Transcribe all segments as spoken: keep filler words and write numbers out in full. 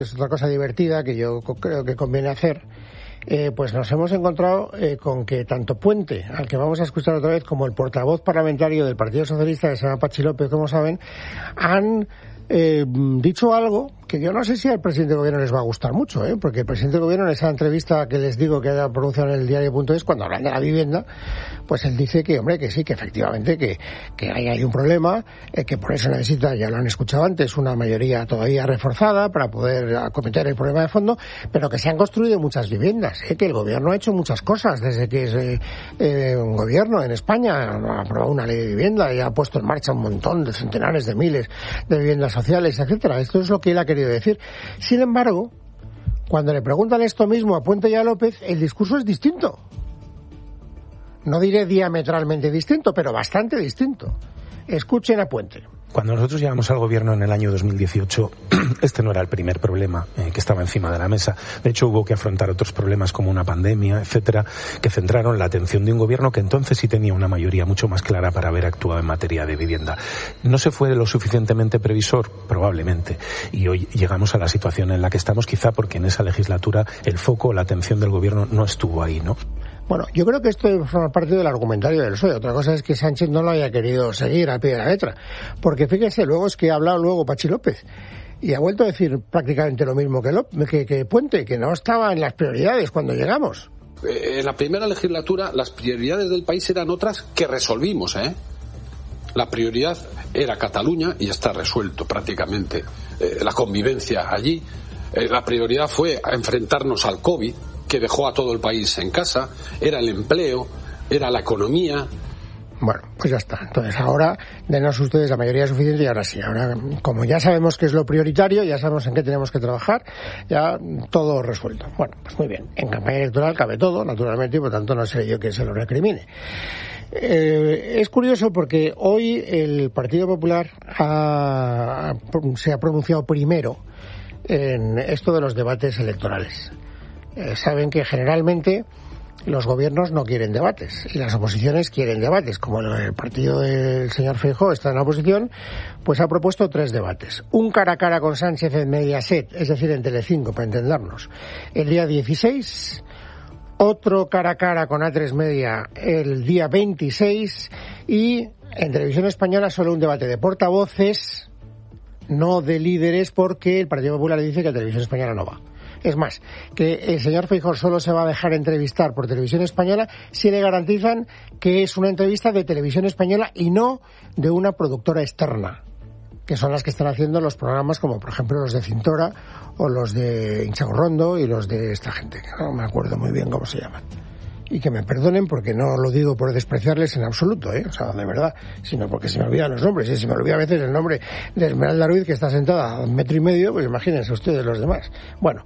Es otra cosa divertida que yo creo que conviene hacer. Eh, pues nos hemos encontrado eh, con que tanto Puente, al que vamos a escuchar otra vez, como el portavoz parlamentario del Partido Socialista, que se llama Patxi López, como saben, han eh, dicho algo que yo no sé si al presidente del gobierno les va a gustar mucho, ¿eh? Porque el presidente del gobierno, en esa entrevista que les digo que ha pronunciado en el diario punto es, cuando hablan de la vivienda, pues él dice que, hombre, que sí, que efectivamente que, que hay, hay un problema, eh, que por eso necesita, ya lo han escuchado antes, una mayoría todavía reforzada para poder acometer el problema de fondo, pero que se han construido muchas viviendas, ¿eh? Que el gobierno ha hecho muchas cosas desde que es eh, eh, un gobierno en España, ha aprobado una ley de vivienda y ha puesto en marcha un montón de centenares de miles de viviendas sociales, etcétera. Esto es lo que él ha querido decir. Sin embargo, cuando le preguntan esto mismo a Puente y a López, el discurso es distinto. No diré diametralmente distinto, pero bastante distinto. Escuchen a Puente. Cuando nosotros llegamos al gobierno en el año dos mil dieciocho, este no era el primer problema eh, que estaba encima de la mesa. De hecho, hubo que afrontar otros problemas como una pandemia, etcétera, que centraron la atención de un gobierno que entonces sí tenía una mayoría mucho más clara para haber actuado en materia de vivienda. ¿No se fue lo suficientemente previsor? Probablemente. Y hoy llegamos a la situación en la que estamos, quizá porque en esa legislatura el foco, la atención del gobierno no estuvo ahí, ¿no? Bueno, yo creo que esto forma parte del argumentario del P S O E. Otra cosa es que Sánchez no lo haya querido seguir al pie de la letra. Porque fíjense, luego es que ha hablado luego Patxi López y ha vuelto a decir prácticamente lo mismo que, López, que, que Puente, que no estaba en las prioridades cuando llegamos. En la primera legislatura las prioridades del país eran otras que resolvimos, ¿eh? La prioridad era Cataluña y está resuelto prácticamente. Eh, la convivencia allí. Eh, la prioridad fue enfrentarnos al COVID, que dejó a todo el país en casa, era el empleo, era la economía. Bueno, pues ya está. Entonces ahora denos ustedes la mayoría suficiente y ahora sí. Ahora, como ya sabemos qué es lo prioritario, ya sabemos en qué tenemos que trabajar, ya todo resuelto. Bueno, pues muy bien. En campaña electoral cabe todo, naturalmente, y por tanto no seré yo quien se lo recrimine. Eh, es curioso porque hoy el Partido Popular ha, se ha pronunciado primero en esto de los debates electorales. Eh, saben que generalmente los gobiernos no quieren debates y las oposiciones quieren debates. Como el partido del señor Feijóo está en la oposición, pues ha propuesto tres debates. Un cara a cara con Sánchez en Mediaset, es decir, en Telecinco, para entendernos, el día dieciséis. Otro cara a cara con A tres Media el día veintiséis. Y en Televisión Española solo un debate de portavoces, no de líderes, porque el Partido Popular le dice que la Televisión Española no va. Es más, que el señor Feijóo solo se va a dejar entrevistar por Televisión Española si le garantizan que es una entrevista de Televisión Española y no de una productora externa, que son las que están haciendo los programas como, por ejemplo, los de Cintora o los de Inchagorrondo y los de esta gente, que no me acuerdo muy bien cómo se llaman. Y que me perdonen porque no lo digo por despreciarles en absoluto, ¿eh? O sea, de verdad, sino porque se me olvidan los nombres, ¿eh? Se me olvida a veces el nombre de Esmeralda Ruiz, que está sentada a un metro y medio, pues imagínense ustedes los demás. Bueno,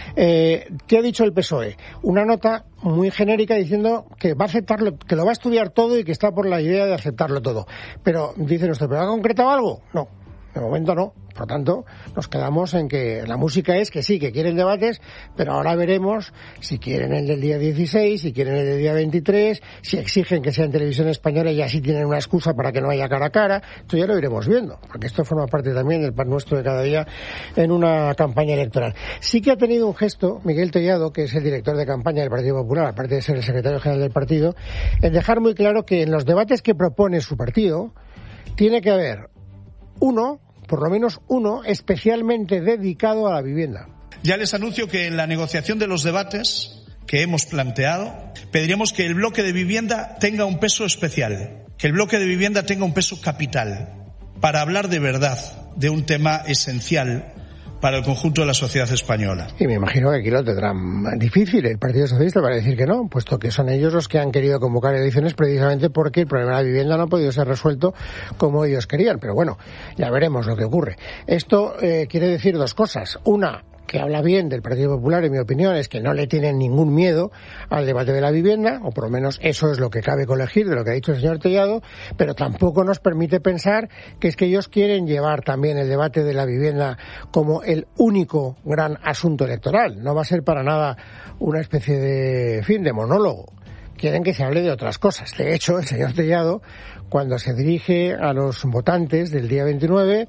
eh, ¿qué ha dicho el P S O E? Una nota muy genérica diciendo que va a aceptarlo, que lo va a estudiar todo y que está por la idea de aceptarlo todo. Pero, dicen ustedes, ¿pero ha concretado algo? No. De momento no. Por tanto, nos quedamos en que la música es que sí, que quieren debates, pero ahora veremos si quieren el del día dieciséis, si quieren el del día veintitrés, si exigen que sea en Televisión Española y así tienen una excusa para que no haya cara a cara. Esto ya lo iremos viendo, porque esto forma parte también del pan nuestro de cada día en una campaña electoral. Sí que ha tenido un gesto Miguel Tellado, que es el director de campaña del Partido Popular, aparte de ser el secretario general del partido, en dejar muy claro que en los debates que propone su partido tiene que haber uno, por lo menos uno, especialmente dedicado a la vivienda. Ya les anuncio que en la negociación de los debates que hemos planteado, pediremos que el bloque de vivienda tenga un peso especial, que el bloque de vivienda tenga un peso capital, para hablar de verdad de un tema esencial para el conjunto de la sociedad española. Y me imagino que aquí lo tendrán difícil el Partido Socialista para decir que no, puesto que son ellos los que han querido convocar elecciones precisamente porque el problema de la vivienda no ha podido ser resuelto como ellos querían. Pero bueno, ya veremos lo que ocurre. Esto eh, quiere decir dos cosas. Una, que habla bien del Partido Popular, en mi opinión, es que no le tienen ningún miedo al debate de la vivienda, o por lo menos eso es lo que cabe colegir de lo que ha dicho el señor Tellado, pero tampoco nos permite pensar que es que ellos quieren llevar también el debate de la vivienda como el único gran asunto electoral. No va a ser para nada una especie de, en fin, de monólogo. Quieren que se hable de otras cosas. De hecho, el señor Tellado, cuando se dirige a los votantes del día veintinueve,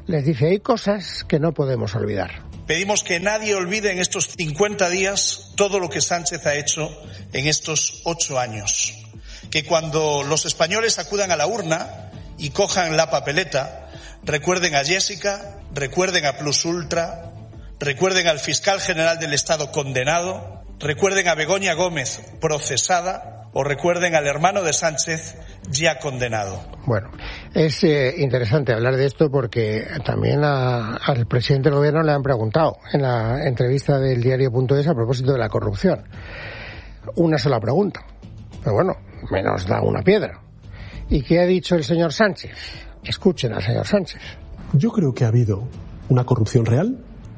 les dice, hay cosas que no podemos olvidar. Pedimos que nadie olvide en estos cincuenta días todo lo que Sánchez ha hecho en estos ocho años. Que cuando los españoles acudan a la urna y cojan la papeleta, recuerden a Jessica, recuerden a Plus Ultra, recuerden al fiscal general del Estado condenado, recuerden a Begoña Gómez procesada o recuerden al hermano de Sánchez ya condenado. Bueno, es eh, interesante hablar de esto porque también a, al presidente del gobierno le han preguntado en la entrevista del diario punto es a propósito de la corrupción. Una sola pregunta, pero bueno, menos da una piedra. ¿Y qué ha dicho el señor Sánchez? Escuchen al señor Sánchez. Yo creo que ha habido una corrupción real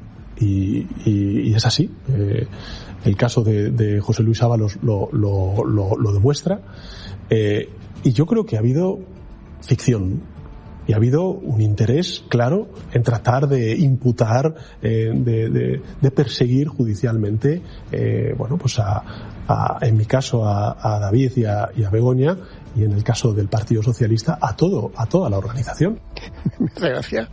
y, y, y es así. Eh, el caso de, de José Luis Ábalos lo, lo, lo, lo demuestra. Eh, y yo creo que ha habido ficción y ha habido un interés claro en tratar de imputar, eh, de, de, de perseguir judicialmente, eh, bueno, pues a, a, en mi caso a, a David y a, y a Begoña, y en el caso del Partido Socialista a todo, a toda la organización. Me hace gracia.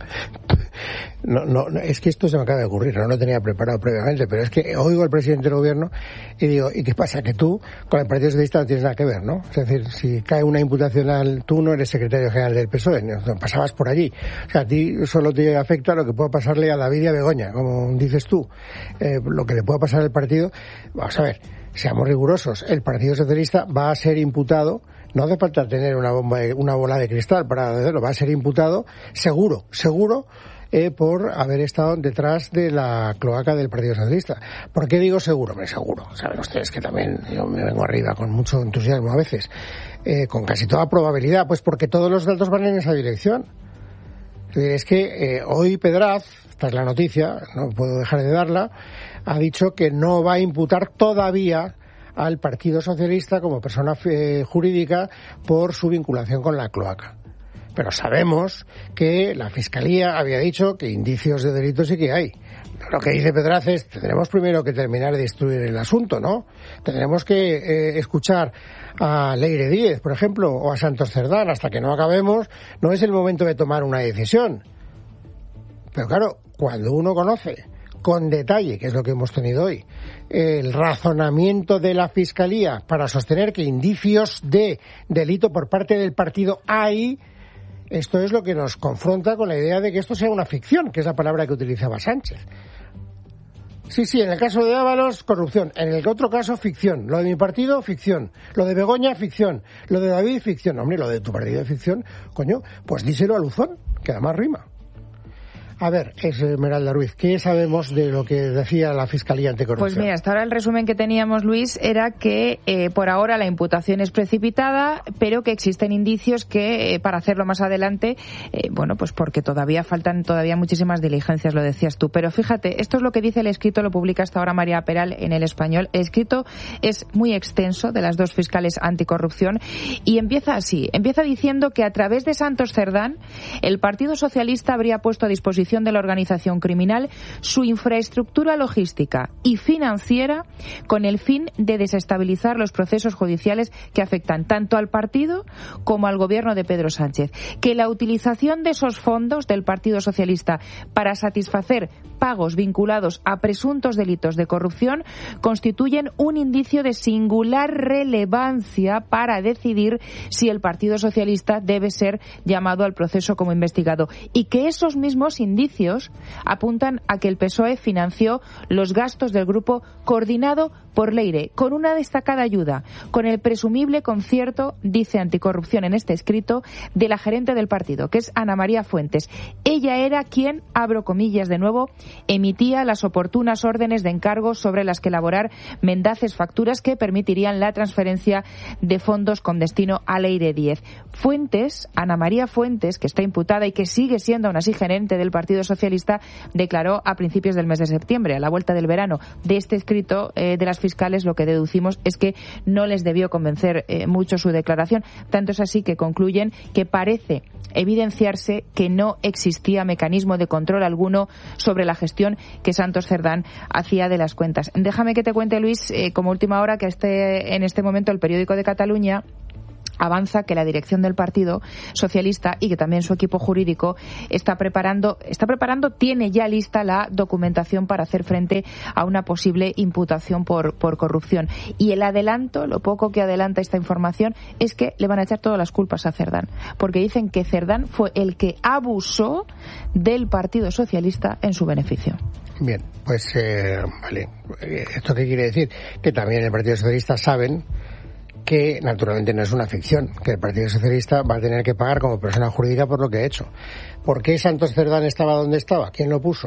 No, no, es que esto se me acaba de ocurrir, no lo tenía preparado previamente, pero es que oigo al presidente del gobierno y digo, ¿y qué pasa? Que tú con el Partido Socialista no tienes nada que ver, ¿no? Es decir, si cae una imputación al, tú no eres secretario general del P S O E, no, no pasabas por allí. O sea, a ti solo te afecta lo que pueda pasarle a David y a Begoña, como dices tú. Eh, lo que le pueda pasar al partido, vamos a ver, seamos rigurosos, el Partido Socialista va a ser imputado. No hace falta tener una bomba, una bola de cristal para hacerlo. Va a ser imputado, seguro, seguro, eh, por haber estado detrás de la cloaca del Partido Socialista. ¿Por qué digo seguro? Me seguro. Saben ustedes que también yo me vengo arriba con mucho entusiasmo a veces, eh, con casi toda probabilidad, pues porque todos los datos van en esa dirección. Es decir, es que eh, hoy Pedraz, esta es la noticia, no puedo dejar de darla, ha dicho que no va a imputar todavía al Partido Socialista como persona eh, jurídica por su vinculación con la cloaca. Pero sabemos que la Fiscalía había dicho que indicios de delito sí que hay. Lo que dice Pedraz es, tendremos primero que terminar de instruir el asunto, ¿no? Tendremos que eh, escuchar a Leire Díez, por ejemplo, o a Santos Cerdán, hasta que no acabemos, no es el momento de tomar una decisión. Pero claro, cuando uno conoce con detalle, que es lo que hemos tenido hoy, el razonamiento de la Fiscalía para sostener que indicios de delito por parte del partido hay, esto es lo que nos confronta con la idea de que esto sea una ficción, que es la palabra que utilizaba Sánchez. Sí, sí, en el caso de Ábalos, corrupción. En el otro caso, ficción. Lo de mi partido, ficción. Lo de Begoña, ficción. Lo de David, ficción. Hombre, lo de tu partido de ficción, coño, pues díselo a Luzón, que además rima. A ver, Esmeralda Ruiz, ¿qué sabemos de lo que decía la Fiscalía Anticorrupción? Pues mira, hasta ahora el resumen que teníamos, Luis, era que eh, por ahora la imputación es precipitada, pero que existen indicios que, eh, para hacerlo más adelante, eh, bueno, pues porque todavía faltan todavía muchísimas diligencias, lo decías tú. Pero fíjate, esto es lo que dice el escrito, lo publica hasta ahora María Peral en El Español. El escrito es muy extenso, de las dos fiscales anticorrupción, y empieza así. Empieza diciendo que a través de Santos Cerdán, el Partido Socialista habría puesto a disposición de la organización criminal su infraestructura logística y financiera con el fin de desestabilizar los procesos judiciales que afectan tanto al partido como al gobierno de Pedro Sánchez. Que la utilización de esos fondos del Partido Socialista para satisfacer pagos vinculados a presuntos delitos de corrupción constituyen un indicio de singular relevancia para decidir si el Partido Socialista debe ser llamado al proceso como investigado, y que esos mismos indicios apuntan a que el P S O E financió los gastos del grupo coordinado por Leire, con una destacada ayuda, con el presumible concierto, dice Anticorrupción en este escrito, de la gerente del partido, que es Ana María Fuentes. Ella era quien, abro comillas de nuevo, emitía las oportunas órdenes de encargo sobre las que elaborar mendaces facturas que permitirían la transferencia de fondos con destino a Leire Díez. Fuentes, Ana María Fuentes, que está imputada y que sigue siendo aún así gerente del Partido Socialista, declaró a principios del mes de septiembre, a la vuelta del verano. De este escrito eh, de las fiscales, lo que deducimos es que no les debió convencer eh, mucho su declaración. Tanto es así que concluyen que parece evidenciarse que no existía mecanismo de control alguno sobre la gestión que Santos Cerdán hacía de las cuentas. Déjame que te cuente, Luis, eh, como última hora, que este, en este momento el periódico de Cataluña avanza que la dirección del Partido Socialista y que también su equipo jurídico está preparando, está preparando, tiene ya lista la documentación para hacer frente a una posible imputación por, por corrupción. Y el adelanto, lo poco que adelanta esta información, es que le van a echar todas las culpas a Cerdán, porque dicen que Cerdán fue el que abusó del Partido Socialista en su beneficio. Bien, pues eh, vale. ¿Esto qué quiere decir? Que también el Partido Socialista saben que naturalmente no es una ficción, que el Partido Socialista va a tener que pagar como persona jurídica por lo que ha hecho. ¿Por qué Santos Cerdán estaba donde estaba? ¿Quién lo puso?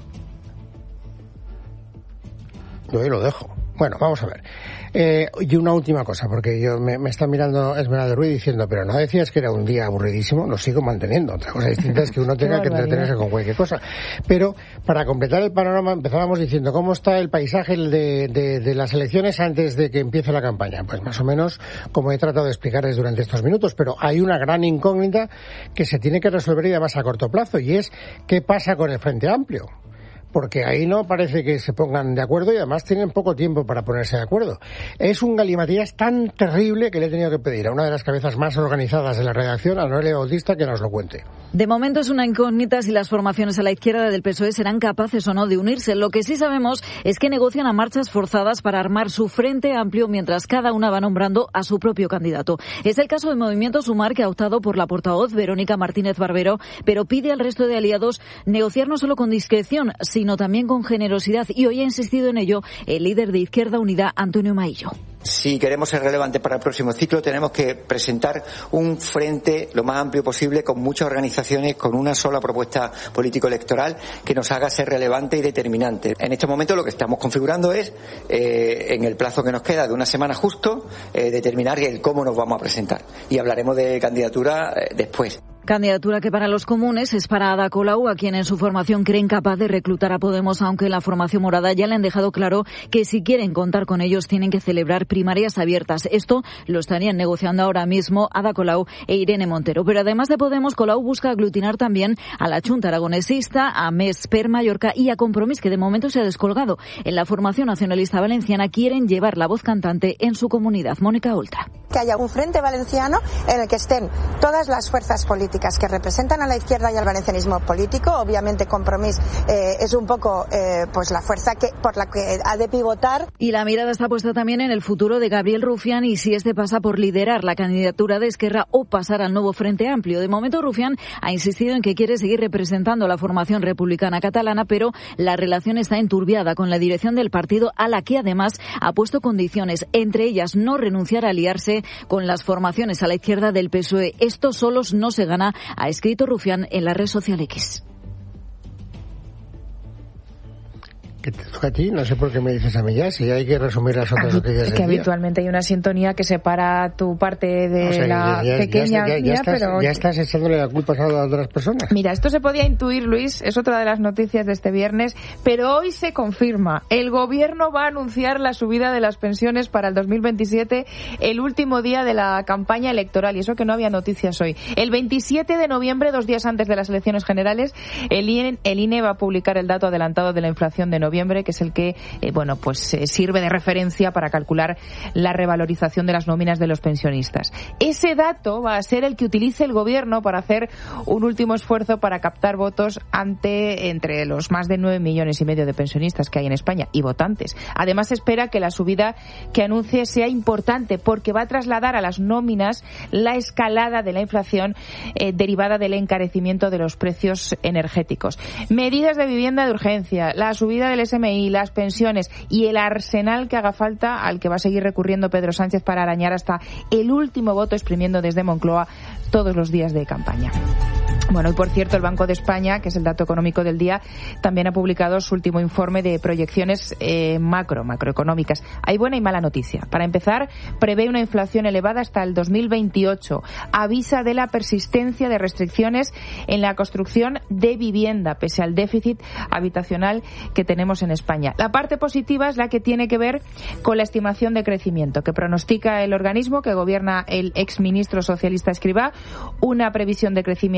Yo ahí lo dejo. Bueno, vamos a ver. Eh, y una última cosa, porque yo me, me está mirando Esmeralda Ruiz diciendo, pero no decías que era un día aburridísimo, lo sigo manteniendo. Otra cosa distinta es que uno tenga que entretenerse con cualquier cosa. Pero para completar el panorama empezábamos diciendo cómo está el paisaje de, de, de las elecciones antes de que empiece la campaña. Pues más o menos como he tratado de explicarles durante estos minutos, pero hay una gran incógnita que se tiene que resolver y además a corto plazo, y es qué pasa con el Frente Amplio. Porque ahí no parece que se pongan de acuerdo y además tienen poco tiempo para ponerse de acuerdo. Es un galimatías tan terrible que le he tenido que pedir a una de las cabezas más organizadas de la redacción, a Noelia Bautista, que nos lo cuente. De momento es una incógnita si las formaciones a la izquierda del P S O E serán capaces o no de unirse. Lo que sí sabemos es que negocian a marchas forzadas para armar su Frente Amplio mientras cada una va nombrando a su propio candidato. Es el caso de Movimiento Sumar, que ha optado por la portavoz Verónica Martínez Barbero, pero pide al resto de aliados negociar no solo con discreción, sino sino también con generosidad, y hoy ha insistido en ello el líder de Izquierda Unida, Antonio Maillo. Si queremos ser relevantes para el próximo ciclo, tenemos que presentar un frente lo más amplio posible, con muchas organizaciones, con una sola propuesta político-electoral que nos haga ser relevante y determinante. En este momento lo que estamos configurando es, eh, en el plazo que nos queda de una semana justo, eh, determinar el cómo nos vamos a presentar. Y hablaremos de candidatura eh, después. Candidatura que para los comunes es para Ada Colau, a quien en su formación creen capaz de reclutar a Podemos, aunque en la formación morada ya le han dejado claro que si quieren contar con ellos tienen que celebrar primarias abiertas. Esto lo estarían negociando ahora mismo Ada Colau e Irene Montero. Pero además de Podemos, Colau busca aglutinar también a la Chunta Aragonesista, a Més per Mallorca y a Compromís, que de momento se ha descolgado. En la formación nacionalista valenciana quieren llevar la voz cantante en su comunidad. Mónica Oltra. Que haya un frente valenciano en el que estén todas las fuerzas políticas que representan a la izquierda y al valencianismo político. Obviamente Compromís eh, es un poco eh, pues la fuerza que por la que ha de pivotar. Y la mirada está puesta también en el futuro de Gabriel Rufián y si este pasa por liderar la candidatura de Esquerra o pasar al nuevo Frente Amplio. De momento Rufián ha insistido en que quiere seguir representando a la formación republicana catalana, pero la relación está enturbiada con la dirección del partido, a la que además ha puesto condiciones, entre ellas no renunciar a aliarse con las formaciones a la izquierda del P S O E. Esto solos no se gana, ha escrito Rufián en la red social X. Que te toca a ti, no sé por qué me dices a mí ya, si hay que resumir las otras noticias del que día. Habitualmente hay una sintonía que separa tu parte de o sea, la ya, ya, pequeña ya, ya, ya mía, estás, pero... ya estás echándole la culpa a otras personas. Mira, esto se podía intuir, Luis, es otra de las noticias de este viernes, pero hoy se confirma. El gobierno va a anunciar la subida de las pensiones para el dos mil veintisiete, el último día de la campaña electoral, y eso que no había noticias hoy. El veintisiete de noviembre, dos días antes de las elecciones generales, el I N E, el I N E va a publicar el dato adelantado de la inflación de noviembre, que es el que Eh, bueno, pues eh, sirve de referencia para calcular la revalorización de las nóminas de los pensionistas. Ese dato va a ser el que utilice el gobierno para hacer un último esfuerzo para captar votos ante entre los más de nueve millones y medio de pensionistas que hay en España y votantes. Además, se espera que la subida que anuncie sea importante porque va a trasladar a las nóminas la escalada de la inflación eh, derivada del encarecimiento de los precios energéticos. Medidas de vivienda de urgencia, la subida del S M I, las pensiones y el arsenal que haga falta al que va a seguir recurriendo Pedro Sánchez para arañar hasta el último voto, exprimiendo desde Moncloa todos los días de campaña. Bueno, y por cierto, el Banco de España, que es el dato económico del día, también ha publicado su último informe de proyecciones eh, macro, macroeconómicas. Hay buena y mala noticia. Para empezar, prevé una inflación elevada hasta el dos mil veintiocho. Avisa de la persistencia de restricciones en la construcción de vivienda, pese al déficit habitacional que tenemos en España. La parte positiva es la que tiene que ver con la estimación de crecimiento, que pronostica el organismo que gobierna el exministro socialista Escrivá, una previsión de crecimiento del P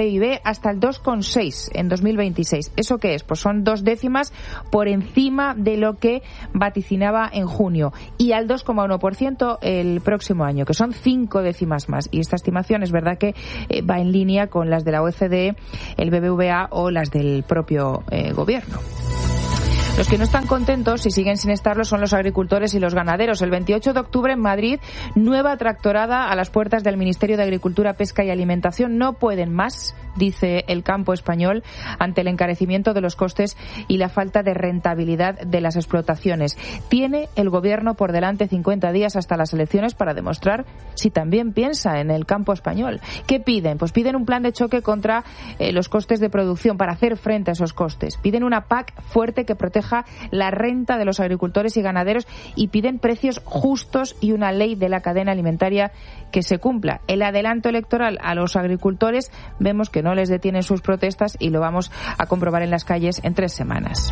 P I B hasta el dos coma seis en dos mil veintiséis. ¿Eso qué es? Pues son dos décimas por encima de lo que vaticinaba en junio, y al dos coma uno por ciento el próximo año, que son cinco décimas más. Y esta estimación es verdad que eh, va en línea con las de la O E C D, el B B V A o las del propio eh, gobierno. Los que no están contentos y siguen sin estarlo son los agricultores y los ganaderos. El veintiocho de octubre en Madrid, nueva tractorada a las puertas del Ministerio de Agricultura, Pesca y Alimentación. No pueden más, dice el campo español, ante el encarecimiento de los costes y la falta de rentabilidad de las explotaciones. Tiene el Gobierno por delante cincuenta días hasta las elecciones para demostrar si también piensa en el campo español. ¿Qué piden? Pues piden un plan de choque contra eh, los costes de producción para hacer frente a esos costes. Piden una P A C fuerte que proteja la renta de los agricultores y ganaderos, y piden precios justos y una ley de la cadena alimentaria que se cumpla. El adelanto electoral a los agricultores vemos que no les detienen sus protestas, y lo vamos a comprobar en las calles en tres semanas.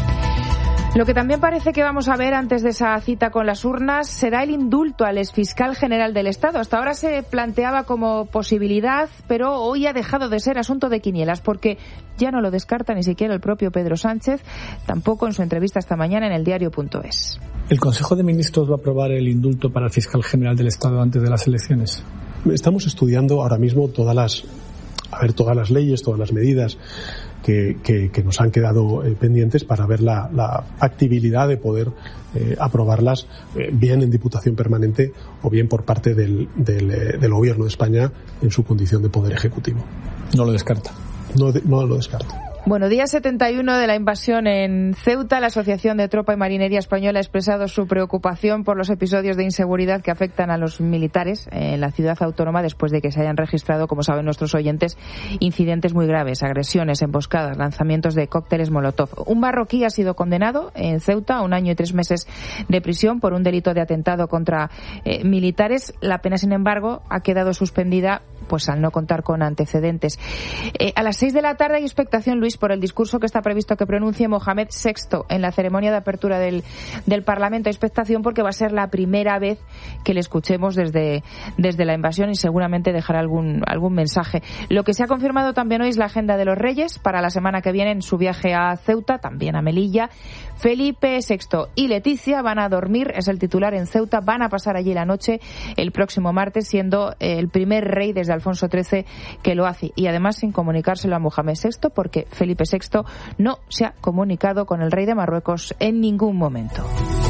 Lo que también parece que vamos a ver antes de esa cita con las urnas será el indulto al exfiscal general del Estado. Hasta ahora se planteaba como posibilidad, pero hoy ha dejado de ser asunto de quinielas, porque ya no lo descarta ni siquiera el propio Pedro Sánchez, tampoco en su entrevista esta mañana en el diario punto es. ¿El Consejo de Ministros va a aprobar el indulto para el fiscal general del Estado antes de las elecciones? Estamos estudiando ahora mismo todas las, a ver, todas las leyes, todas las medidas que, que, que nos han quedado eh, pendientes para ver la, la factibilidad de poder eh, aprobarlas eh, bien en Diputación Permanente o bien por parte del, del, eh, del Gobierno de España en su condición de Poder Ejecutivo. No lo descarta. No, de, no lo descarta. Bueno, día setenta y uno de la invasión en Ceuta. La Asociación de Tropa y Marinería Española ha expresado su preocupación por los episodios de inseguridad que afectan a los militares en la ciudad autónoma después de que se hayan registrado, como saben nuestros oyentes, incidentes muy graves, agresiones, emboscadas, lanzamientos de cócteles Molotov. Un marroquí ha sido condenado en Ceuta a un año y tres meses de prisión por un delito de atentado contra eh, militares. La pena, sin embargo, ha quedado suspendida pues al no contar con antecedentes. Eh, a las seis de la tarde hay expectación, Luis, por el discurso que está previsto que pronuncie Mohamed sexto en la ceremonia de apertura del, del Parlamento. Hay expectación porque va a ser la primera vez que le escuchemos desde, desde la invasión, y seguramente dejará algún, algún mensaje. Lo que se ha confirmado también hoy es la agenda de los Reyes para la semana que viene en su viaje a Ceuta, también a Melilla. Felipe sexto y Leticia van a dormir, es el titular, en Ceuta. Van a pasar allí la noche el próximo martes, siendo el primer rey desde Alfonso trece que lo hace, y además sin comunicárselo a Mohamed sexto, porque Felipe sexto no se ha comunicado con el rey de Marruecos en ningún momento.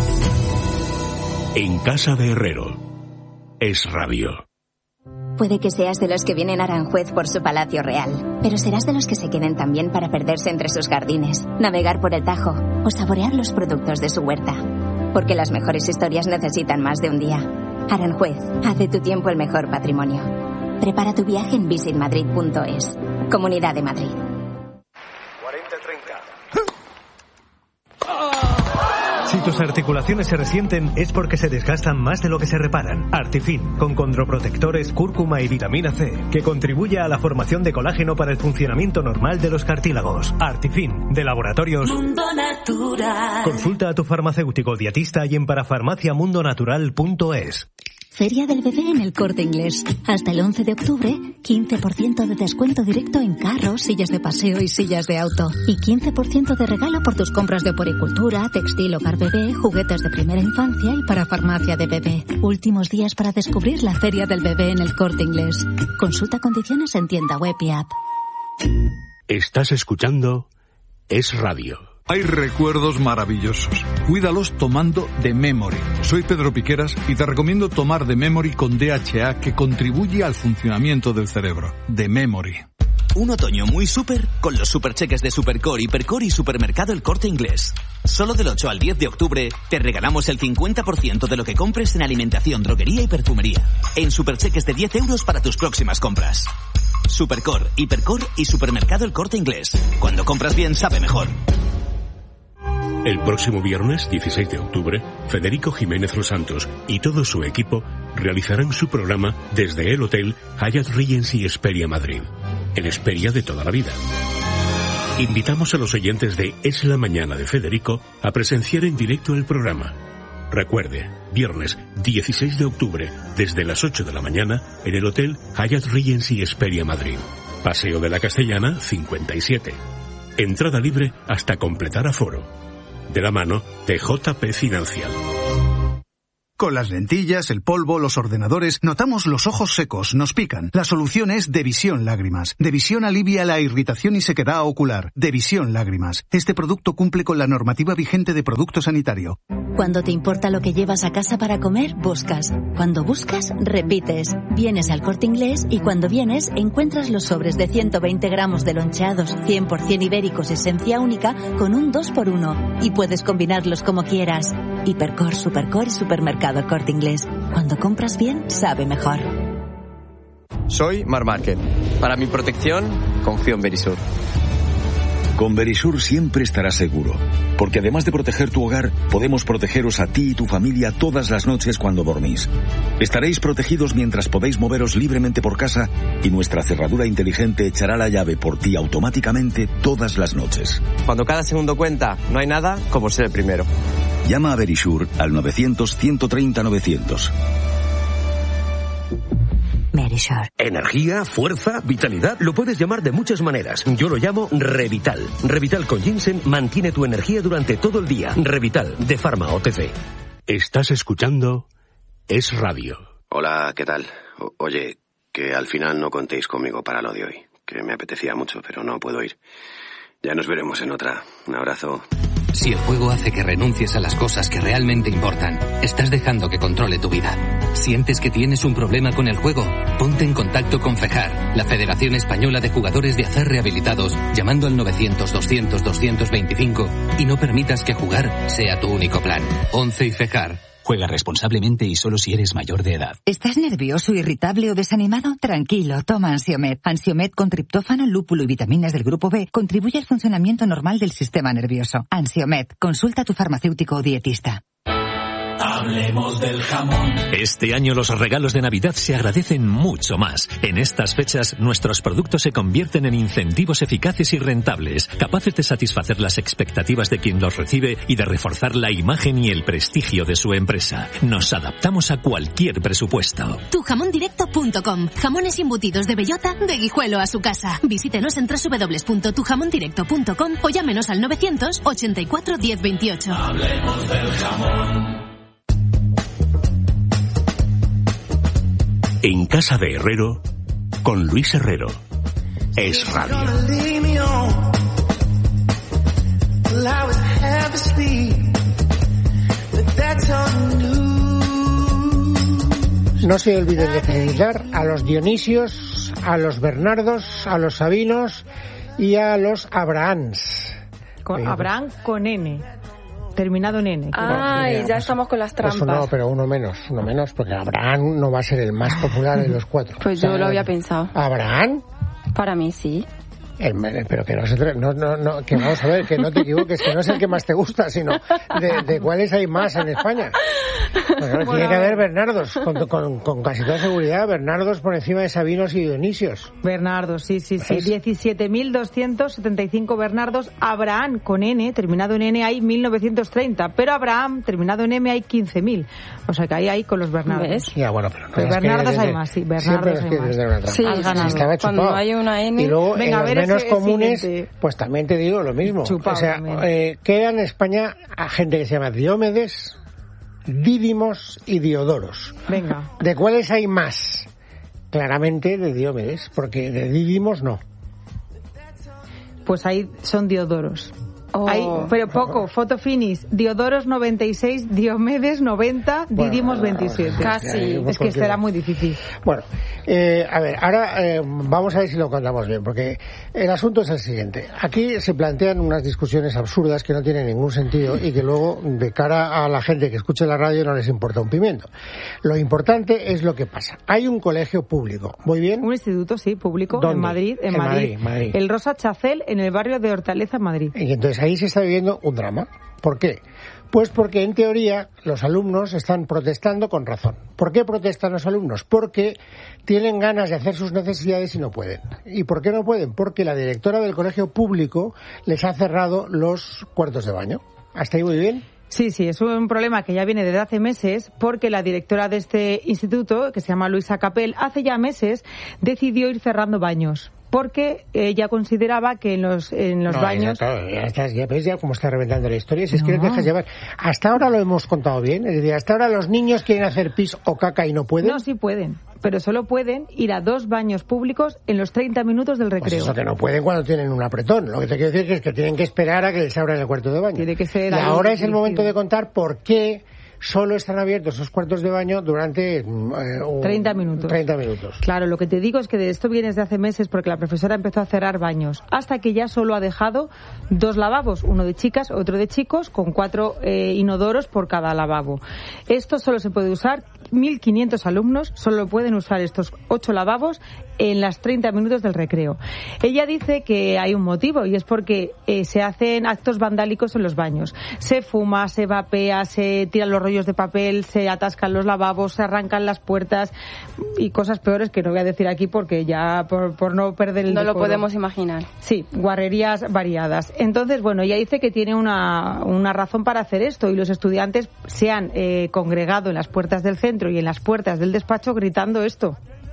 En casa de Herrero, Es Radio. Puede que seas de los que vienen a Aranjuez por su palacio real, pero serás de los que se queden también para perderse entre sus jardines, navegar por el Tajo o saborear los productos de su huerta. Porque las mejores historias necesitan más de un día. Aranjuez, haz de tu tiempo el mejor patrimonio. Prepara tu viaje en visit madrid punto es. Comunidad de Madrid. cuarenta treinta. Si tus articulaciones se resienten es porque se desgastan más de lo que se reparan. Artifin, con condroprotectores, cúrcuma y vitamina C, que contribuye a la formación de colágeno para el funcionamiento normal de los cartílagos. Artifin, de Laboratorios Mundo Natural. Consulta a tu farmacéutico dietista y en parafarmacia mundo natural punto es. Feria del Bebé en El Corte Inglés. Hasta el once de octubre, quince por ciento de descuento directo en carros, sillas de paseo y sillas de auto. Y quince por ciento de regalo por tus compras de oporicultura, textil, hogar bebé, juguetes de primera infancia y para farmacia de bebé. Últimos días para descubrir la Feria del Bebé en El Corte Inglés. Consulta condiciones en tienda web y app. Estás escuchando Es Radio. Hay recuerdos maravillosos. Cuídalos tomando The Memory. Soy Pedro Piqueras y te recomiendo tomar The Memory con D H A, que contribuye al funcionamiento del cerebro. The Memory. Un otoño muy súper con los supercheques de Supercore, Hipercore y Supermercado El Corte Inglés. Solo del ocho al diez de octubre te regalamos el cincuenta por ciento de lo que compres en alimentación, droguería y perfumería. En supercheques de diez euros para tus próximas compras. Supercore, Hipercore y Supermercado El Corte Inglés. Cuando compras bien, sabe mejor. El próximo viernes, dieciséis de octubre, Federico Jiménez Los Santos y todo su equipo realizarán su programa desde el Hotel Hyatt Regency Hesperia Madrid, el Hesperia de toda la vida. Invitamos a los oyentes de Es la Mañana de Federico a presenciar en directo el programa. Recuerde, viernes dieciséis de octubre, desde las ocho de la mañana, en el Hotel Hyatt Regency Hesperia Madrid. Paseo de la Castellana cincuenta y siete. Entrada libre hasta completar aforo. De la mano de J P Financial. Con las lentillas, el polvo, los ordenadores, notamos los ojos secos, nos pican. La solución es Devisión Lágrimas. Devisión alivia la irritación y sequedad ocular. Devisión Lágrimas. Este producto cumple con la normativa vigente de producto sanitario. Cuando te importa lo que llevas a casa para comer, buscas. Cuando buscas, repites. Vienes al Corte Inglés y cuando vienes, encuentras los sobres de ciento veinte gramos de loncheados cien por ciento ibéricos esencia única con un dos por uno. Y puedes combinarlos como quieras. Hipercor, Supercor y Supermercado El Corte Inglés. Cuando compras bien, sabe mejor. Soy Mar Market. Para mi protección, confío en Verisur. Con Verisur siempre estarás seguro, porque además de proteger tu hogar, podemos protegeros a ti y tu familia todas las noches cuando dormís. Estaréis protegidos mientras podéis moveros libremente por casa y nuestra cerradura inteligente echará la llave por ti automáticamente todas las noches. Cuando cada segundo cuenta, no hay nada como ser el primero. Llama a Verisur al novecientos, ciento treinta, novecientos. Verisur. Energía, fuerza, vitalidad, lo puedes llamar de muchas maneras. Yo lo llamo Revital. Revital con ginseng mantiene tu energía durante todo el día. Revital, de Pharma O T C. Estás escuchando Es Radio. Hola, ¿qué tal? O- oye, que al final no contéis conmigo para lo de hoy, que me apetecía mucho, pero no puedo ir. Ya nos veremos en otra. Un abrazo. Si el juego hace que renuncies a las cosas que realmente importan, estás dejando que controle tu vida. ¿Sientes que tienes un problema con el juego? Ponte en contacto con FEJAR, la Federación Española de Jugadores de Azar Rehabilitados, llamando al novecientos, doscientos, doscientos veinticinco y no permitas que jugar sea tu único plan. once y FEJAR. Juega responsablemente y solo si eres mayor de edad. ¿Estás nervioso, irritable o desanimado? Tranquilo, toma Ansiomed. Ansiomed con triptófano, lúpulo y vitaminas del grupo B contribuye al funcionamiento normal del sistema nervioso. Ansiomed, consulta a tu farmacéutico o dietista. Hablemos del jamón. Este año los regalos de Navidad se agradecen mucho más. En estas fechas, nuestros productos se convierten en incentivos eficaces y rentables, capaces de satisfacer las expectativas de quien los recibe y de reforzar la imagen y el prestigio de su empresa. Nos adaptamos a cualquier presupuesto. tu jamón directo punto com. Jamones embutidos de bellota, de Guijuelo a su casa. Visítenos en doble u doble u doble u punto tu jamón directo punto com o llámenos al novecientos ochenta y cuatro diez veintiocho. Hablemos del jamón. En Casa de Herrero, con Luis Herrero. Es Radio. No se olviden de felicitar a los Dionisios, a los Bernardos, a los Sabinos y a los Abrahams. Con Abraham con N. Terminado en N. Ay, ya estamos con las trampas. Pues no, pero uno menos, uno menos, porque Abraham no va a ser el más popular de los cuatro. Pues yo lo había pensado. ¿Abraham? Para mí sí. El, pero que no, se, no, no, no, que vamos a ver, que no te equivoques, que no es el que más te gusta, sino de, de cuáles hay más en España. Pues, bueno, tiene que haber Bernardos, con, con, con casi toda seguridad, Bernardos por encima de Sabinos y Dionisios. Bernardos, sí, sí, sí. diecisiete mil doscientos setenta y cinco Bernardos. Abraham con N, terminado en N, hay mil novecientos treinta, pero Abraham, terminado en M, hay quince mil. O sea que ahí hay con los Bernardos. ¿Ves? Ya, bueno, pero no pues Bernardos desde, hay más, sí, Bernardos hay más. Sí, has ganado. Estaba cuando hay una N... Y luego, venga, en a ver los menos ese comunes, siguiente. pues también te digo lo mismo. Chupado, o sea, eh, queda en España a gente que se llama Diomedes, Dídimos y Diodoros. Venga. ¿De cuáles hay más? Claramente de Diomedes, porque de Dídimos no. Pues ahí son Diodoros. Oh. Hay, pero poco, foto finis, Diodoros noventa y seis, Diomedes noventa, Dídimos bueno, veintisiete. Casi. Es que será muy difícil. Bueno, eh, a ver, ahora eh, vamos a ver si lo contamos bien, porque el asunto es el siguiente. Aquí se plantean unas discusiones absurdas que no tienen ningún sentido y que luego, de cara a la gente que escuche la radio, no les importa un pimiento. Lo importante es lo que pasa. Hay un colegio público, ¿muy bien? Un instituto, sí, público, ¿Dónde? en Madrid. En, en Madrid. Madrid, Madrid. El Rosa Chacel, en el barrio de Hortaleza, Madrid. Y entonces ahí se está viviendo un drama. ¿Por qué? Pues porque en teoría los alumnos están protestando con razón. ¿Por qué protestan los alumnos? Porque tienen ganas de hacer sus necesidades y no pueden. ¿Y por qué no pueden? Porque la directora del colegio público les ha cerrado los cuartos de baño. ¿Hasta ahí muy bien? Sí, sí, es un problema que ya viene desde hace meses porque la directora de este instituto, que se llama Luisa Capel, hace ya meses decidió ir cerrando baños. porque ella consideraba que en los, en los no, baños... Ya, ya, estás, ya ves ya cómo está reventando la historia, si es no. que les dejas llevar. Hasta ahora lo hemos contado bien, es decir, hasta ahora los niños quieren hacer pis o caca y no pueden. No, sí pueden, pero solo pueden ir a dos baños públicos en los treinta minutos del recreo. Pues eso que no pueden cuando tienen un apretón. Lo que te quiero decir es que tienen que esperar a que les abran el cuarto de baño. Tiene que ser y ahora es el momento de contar por qué solo están abiertos esos cuartos de baño durante eh, treinta minutos. treinta minutos. Claro, lo que te digo es que de esto viene desde hace meses porque la profesora empezó a cerrar baños, hasta que ya solo ha dejado dos lavabos, uno de chicas, otro de chicos, con cuatro eh, inodoros por cada lavabo. Esto solo se puede usar, mil quinientos alumnos solo pueden usar estos ocho lavabos en las treinta minutos del recreo. Ella dice que hay un motivo y es porque eh, se hacen actos vandálicos en los baños. Se fuma, se vapea, se tiran los rollos de papel, se atascan los lavabos, se arrancan las puertas y cosas peores que no voy a decir aquí porque ya por, por no perder el No decoro. lo podemos imaginar. Sí, guarrerías variadas. Entonces, bueno, ella dice que tiene una, una razón para hacer esto y los estudiantes se han eh, congregado en las puertas del centro y en las puertas del despacho gritando esto.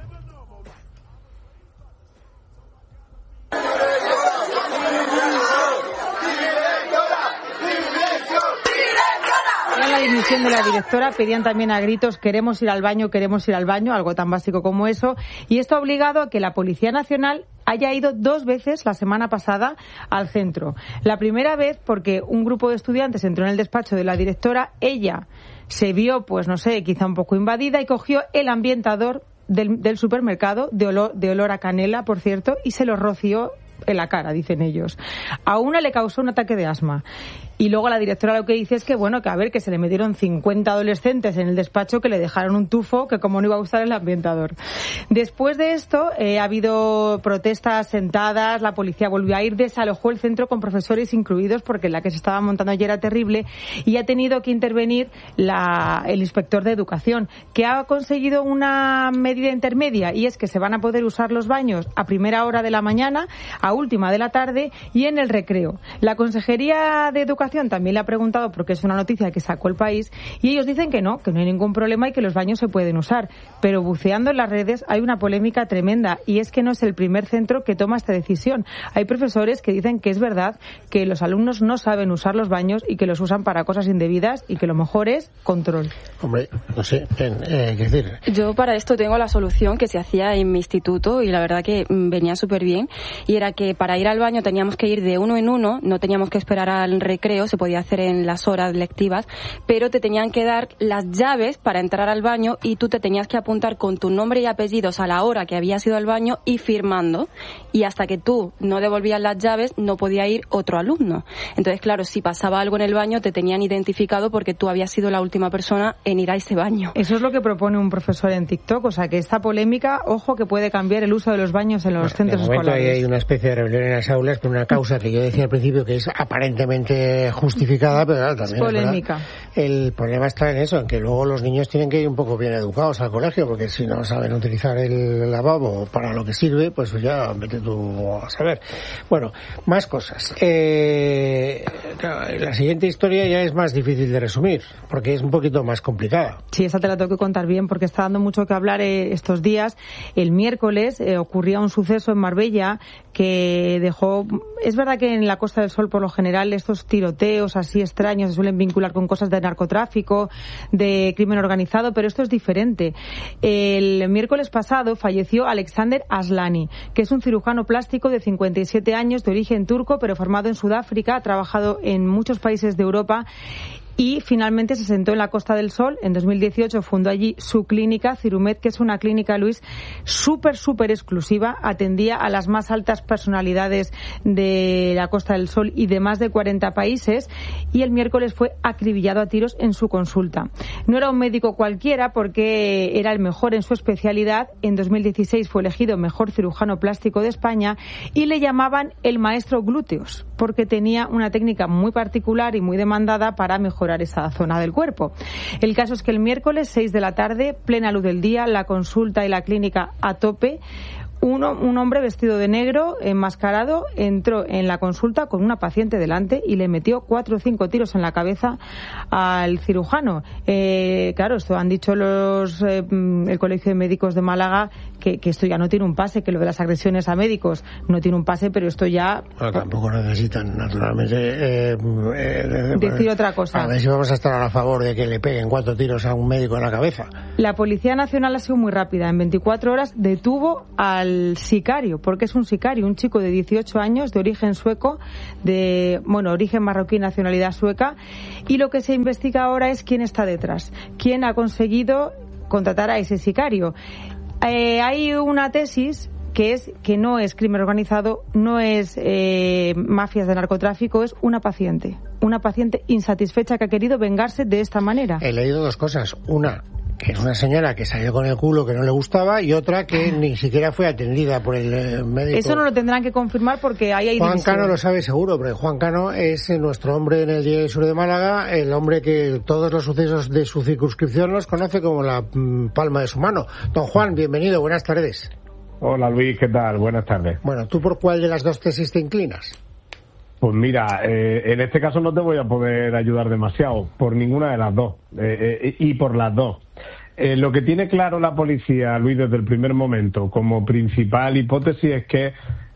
La dimisión de la directora, pedían también a gritos queremos ir al baño, queremos ir al baño, algo tan básico como eso, y esto ha obligado a que la Policía Nacional haya ido dos veces la semana pasada al centro. La primera vez porque un grupo de estudiantes entró en el despacho de la directora, ella se vio, pues no sé, quizá un poco invadida y cogió el ambientador del, del supermercado, de olor, de olor a canela, por cierto, y se lo roció en la cara, dicen ellos. A una le causó un ataque de asma. Y luego la directora lo que dice es que, bueno, que a ver, que se le metieron cincuenta adolescentes en el despacho que le dejaron un tufo que como no iba a usar el ambientador. Después de esto, eh, ha habido protestas sentadas, la policía volvió a ir, desalojó el centro con profesores incluidos porque la que se estaba montando ayer era terrible y ha tenido que intervenir la, el inspector de educación, que ha conseguido una medida intermedia y es que se van a poder usar los baños a primera hora de la mañana, a última de la tarde y en el recreo. La Consejería de Educación también le ha preguntado porque es una noticia que sacó El País y ellos dicen que no, que no hay ningún problema y que los baños se pueden usar. Pero buceando en las redes hay una polémica tremenda y es que no es el primer centro que toma esta decisión. Hay profesores que dicen que es verdad que los alumnos no saben usar los baños y que los usan para cosas indebidas y que lo mejor es control. Hombre, no sé, eh, qué decir. Yo para esto tengo la solución que se hacía en mi instituto y la verdad que venía súper bien y era que para ir al baño teníamos que ir de uno en uno, no teníamos que esperar al recreo, se podía hacer en las horas lectivas, pero te tenían que dar las llaves para entrar al baño y tú te tenías que apuntar con tu nombre y apellidos a la hora que habías ido al baño y firmando, y hasta que tú no devolvías las llaves no podía ir otro alumno. Entonces, claro, si pasaba algo en el baño te tenían identificado porque tú habías sido la última persona en ir a ese baño. Eso es lo que propone un profesor en TikTok, o sea que esta polémica, ojo, que puede cambiar el uso de los baños en los bueno, centros de momento escolares. Hay una especie de rebelión en las aulas por una causa que yo decía al principio que es aparentemente justificada, pero claro, también es polémica. Es el problema está en eso, en que luego los niños tienen que ir un poco bien educados al colegio, porque si no saben utilizar el lavabo para lo que sirve, pues ya vete tú a saber. Bueno, más cosas. Eh, la siguiente historia ya es más difícil de resumir, porque es un poquito más complicada. Sí, esa te la tengo que contar bien, porque está dando mucho que hablar eh, estos días. El miércoles eh, ocurría un suceso en Marbella que dejó... Es verdad que en la Costa del Sol, por lo general, estos tiroteos así extraños se suelen vincular con cosas de narcotráfico, de crimen organizado, pero esto es diferente. El miércoles pasado falleció Alexander Aslani, que es un cirujano plástico de cincuenta y siete años, de origen turco, pero formado en Sudáfrica, ha trabajado en muchos países de Europa y finalmente se sentó en la Costa del Sol. En dos mil dieciocho fundó allí su clínica, Cirumed, que es una clínica, Luis, súper, súper exclusiva. Atendía a las más altas personalidades de la Costa del Sol y de más de cuarenta países, y el miércoles fue acribillado a tiros en su consulta. No era un médico cualquiera porque era el mejor en su especialidad. En dos mil dieciséis fue elegido mejor cirujano plástico de España y le llamaban el maestro glúteos porque tenía una técnica muy particular y muy demandada para mejorar esa zona del cuerpo. El caso es que el miércoles seis de la tarde, plena luz del día, la consulta y la clínica a tope, Uno, un hombre vestido de negro, enmascarado, entró en la consulta con una paciente delante y le metió cuatro o cinco tiros en la cabeza al cirujano. Eh, claro, esto han dicho los eh, el Colegio de Médicos de Málaga que, que esto ya no tiene un pase, que lo de las agresiones a médicos no tiene un pase, pero esto ya... Bueno, tampoco necesitan, naturalmente, eh, eh, decir otra cosa. A ver si vamos a estar a favor de que le peguen cuatro tiros a un médico en la cabeza. La Policía Nacional ha sido muy rápida. En veinticuatro horas detuvo al sicario, porque es un sicario, un chico de dieciocho años, de origen sueco, de, bueno, origen marroquí, nacionalidad sueca, y lo que se investiga ahora es quién está detrás, quién ha conseguido contratar a ese sicario. Eh, hay una tesis que es que no es crimen organizado, no es eh, mafias de narcotráfico, es una paciente, una paciente insatisfecha que ha querido vengarse de esta manera. He leído dos cosas. Una, que es una señora que salió con el culo que no le gustaba, y otra que ni siquiera fue atendida por el eh, médico. Eso no lo tendrán que confirmar porque ahí hay Juan división. Cano lo sabe seguro, porque Juan Cano es nuestro hombre en el Diario Sur de Málaga, el hombre que todos los sucesos de su circunscripción los conoce como la mm, palma de su mano. Don Juan, bienvenido, buenas tardes. Hola Luis, ¿qué tal? Buenas tardes. Bueno, ¿tú por cuál de las dos tesis te inclinas? Pues mira, eh, en este caso no te voy a poder ayudar demasiado, por ninguna de las dos, eh, eh, y por las dos. Eh, lo que tiene claro la policía, Luis, desde el primer momento, como principal hipótesis, es que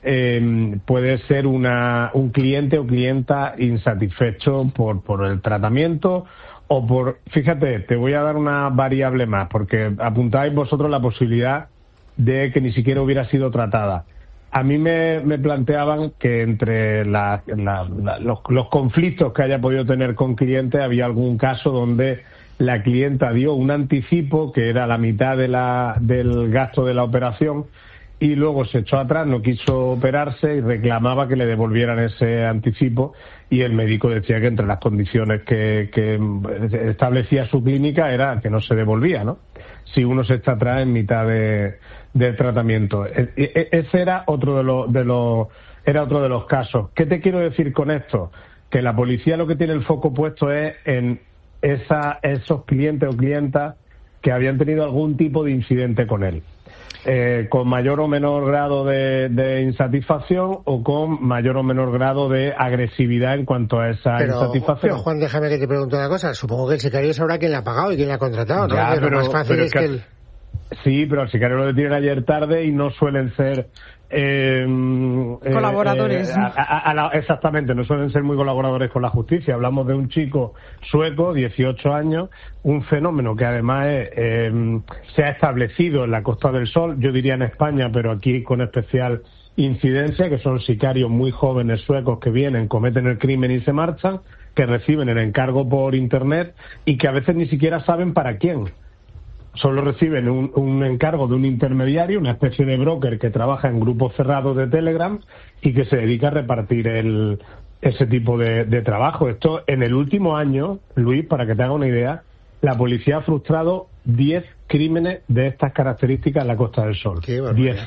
eh, puede ser una, un cliente o clienta insatisfecho por, por el tratamiento o por... Fíjate, te voy a dar una variable más, porque apuntáis vosotros la posibilidad de que ni siquiera hubiera sido tratada. A mí me, me planteaban que entre la, la, la, los, los conflictos que haya podido tener con clientes había algún caso donde la clienta dio un anticipo que era la mitad de la, del gasto de la operación y luego se echó atrás, no quiso operarse y reclamaba que le devolvieran ese anticipo, y el médico decía que entre las condiciones que, que establecía su clínica era que no se devolvía, ¿no? Si uno se echa atrás en mitad de, del tratamiento. E, e, ese era otro de los, de los, era otro de los casos. ¿Qué te quiero decir con esto? Que la policía lo que tiene el foco puesto es en esa, esos clientes o clientas que habían tenido algún tipo de incidente con él. Eh, con mayor o menor grado de, de insatisfacción o con mayor o menor grado de agresividad en cuanto a esa pero, insatisfacción. Pero Juan, déjame que te pregunte una cosa. Supongo que el sicario sabrá quién le ha pagado y quién le ha contratado, ¿no? Ya, pero, lo más fácil pero es que... El... Sí, pero al sicario lo detienen ayer tarde y no suelen ser... Eh, colaboradores. Eh, a, a, a la, exactamente, no suelen ser muy colaboradores con la justicia. Hablamos de un chico sueco, dieciocho años, un fenómeno que además es, eh, se ha establecido en la Costa del Sol, yo diría en España, pero aquí con especial incidencia, que son sicarios muy jóvenes suecos que vienen, cometen el crimen y se marchan, que reciben el encargo por internet y que a veces ni siquiera saben para quién. Solo reciben un, un encargo de un intermediario, una especie de broker que trabaja en grupos cerrados de Telegram y que se dedica a repartir el, ese tipo de, de trabajo. Esto, en el último año, Luis, para que te haga una idea, la policía ha frustrado diez crímenes de estas características en la Costa del Sol. diez.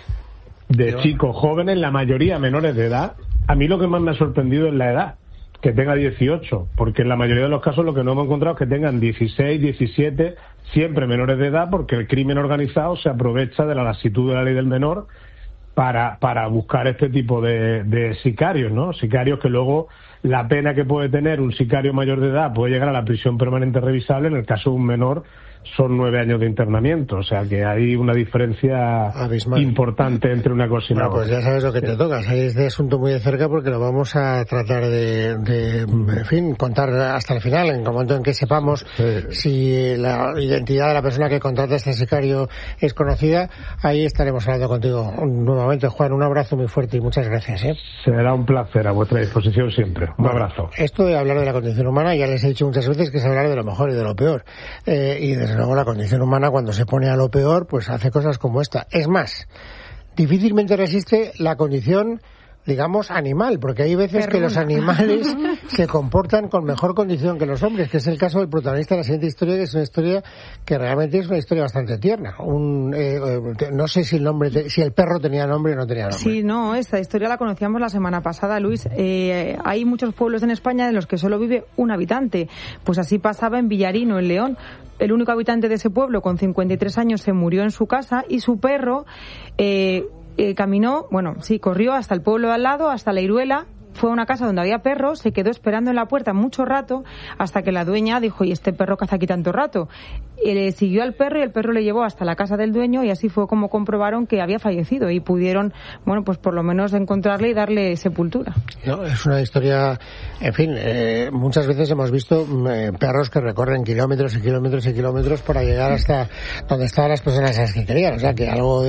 De chicos jóvenes, la mayoría menores de edad. A mí lo que más me ha sorprendido es la edad, que tenga dieciocho, porque en la mayoría de los casos lo que no hemos encontrado es que tengan dieciséis, diecisiete, siempre menores de edad, porque el crimen organizado se aprovecha de la lasitud de la ley del menor para, para buscar este tipo de, de sicarios, ¿no? Sicarios que luego la pena que puede tener un sicario mayor de edad puede llegar a la prisión permanente revisable, en el caso de un menor son nueve años de internamiento, o sea que hay una diferencia abismal, importante entre una cosa y la bueno, otra. Pues ya sabes lo que te toca, sabes este asunto muy de cerca porque lo vamos a tratar de, de en fin, contar hasta el final, en el momento en que sepamos sí. si la identidad de la persona que contrata a este sicario es conocida, ahí estaremos hablando contigo nuevamente. Juan, un abrazo muy fuerte y muchas gracias. ¿eh? Será un placer, a vuestra disposición siempre. Un bueno, abrazo. Esto de hablar de la condición humana, ya les he dicho muchas veces que es hablar de lo mejor y de lo peor, eh, y desde luego la condición humana cuando se pone a lo peor pues hace cosas como esta. Es más, difícilmente resiste la condición, digamos, animal, porque hay veces Perruna. que los animales se comportan con mejor condición que los hombres, que es el caso del protagonista de la siguiente historia, que es una historia que realmente es una historia bastante tierna. Un, eh, no sé si el nombre, si el perro tenía nombre o no tenía nombre. Sí, no, esta historia la conocíamos la semana pasada, Luis. Eh, hay muchos pueblos en España en los que solo vive un habitante. Pues así pasaba en Villarino, en León. El único habitante de ese pueblo, con cincuenta y tres años, se murió en su casa y su perro... Eh, eh, caminó, bueno, sí, corrió hasta el pueblo de al lado, hasta la Iruela. Fue a una casa donde había perros, se quedó esperando en la puerta mucho rato hasta que la dueña dijo, ¿y este perro qué hace aquí tanto rato? Y le siguió al perro y el perro le llevó hasta la casa del dueño y así fue como comprobaron que había fallecido y pudieron, bueno, pues por lo menos encontrarle y darle sepultura. No, es una historia, en fin, eh, muchas veces hemos visto eh, perros que recorren kilómetros y kilómetros y kilómetros para llegar hasta donde estaban las personas a las que querían, o sea que algo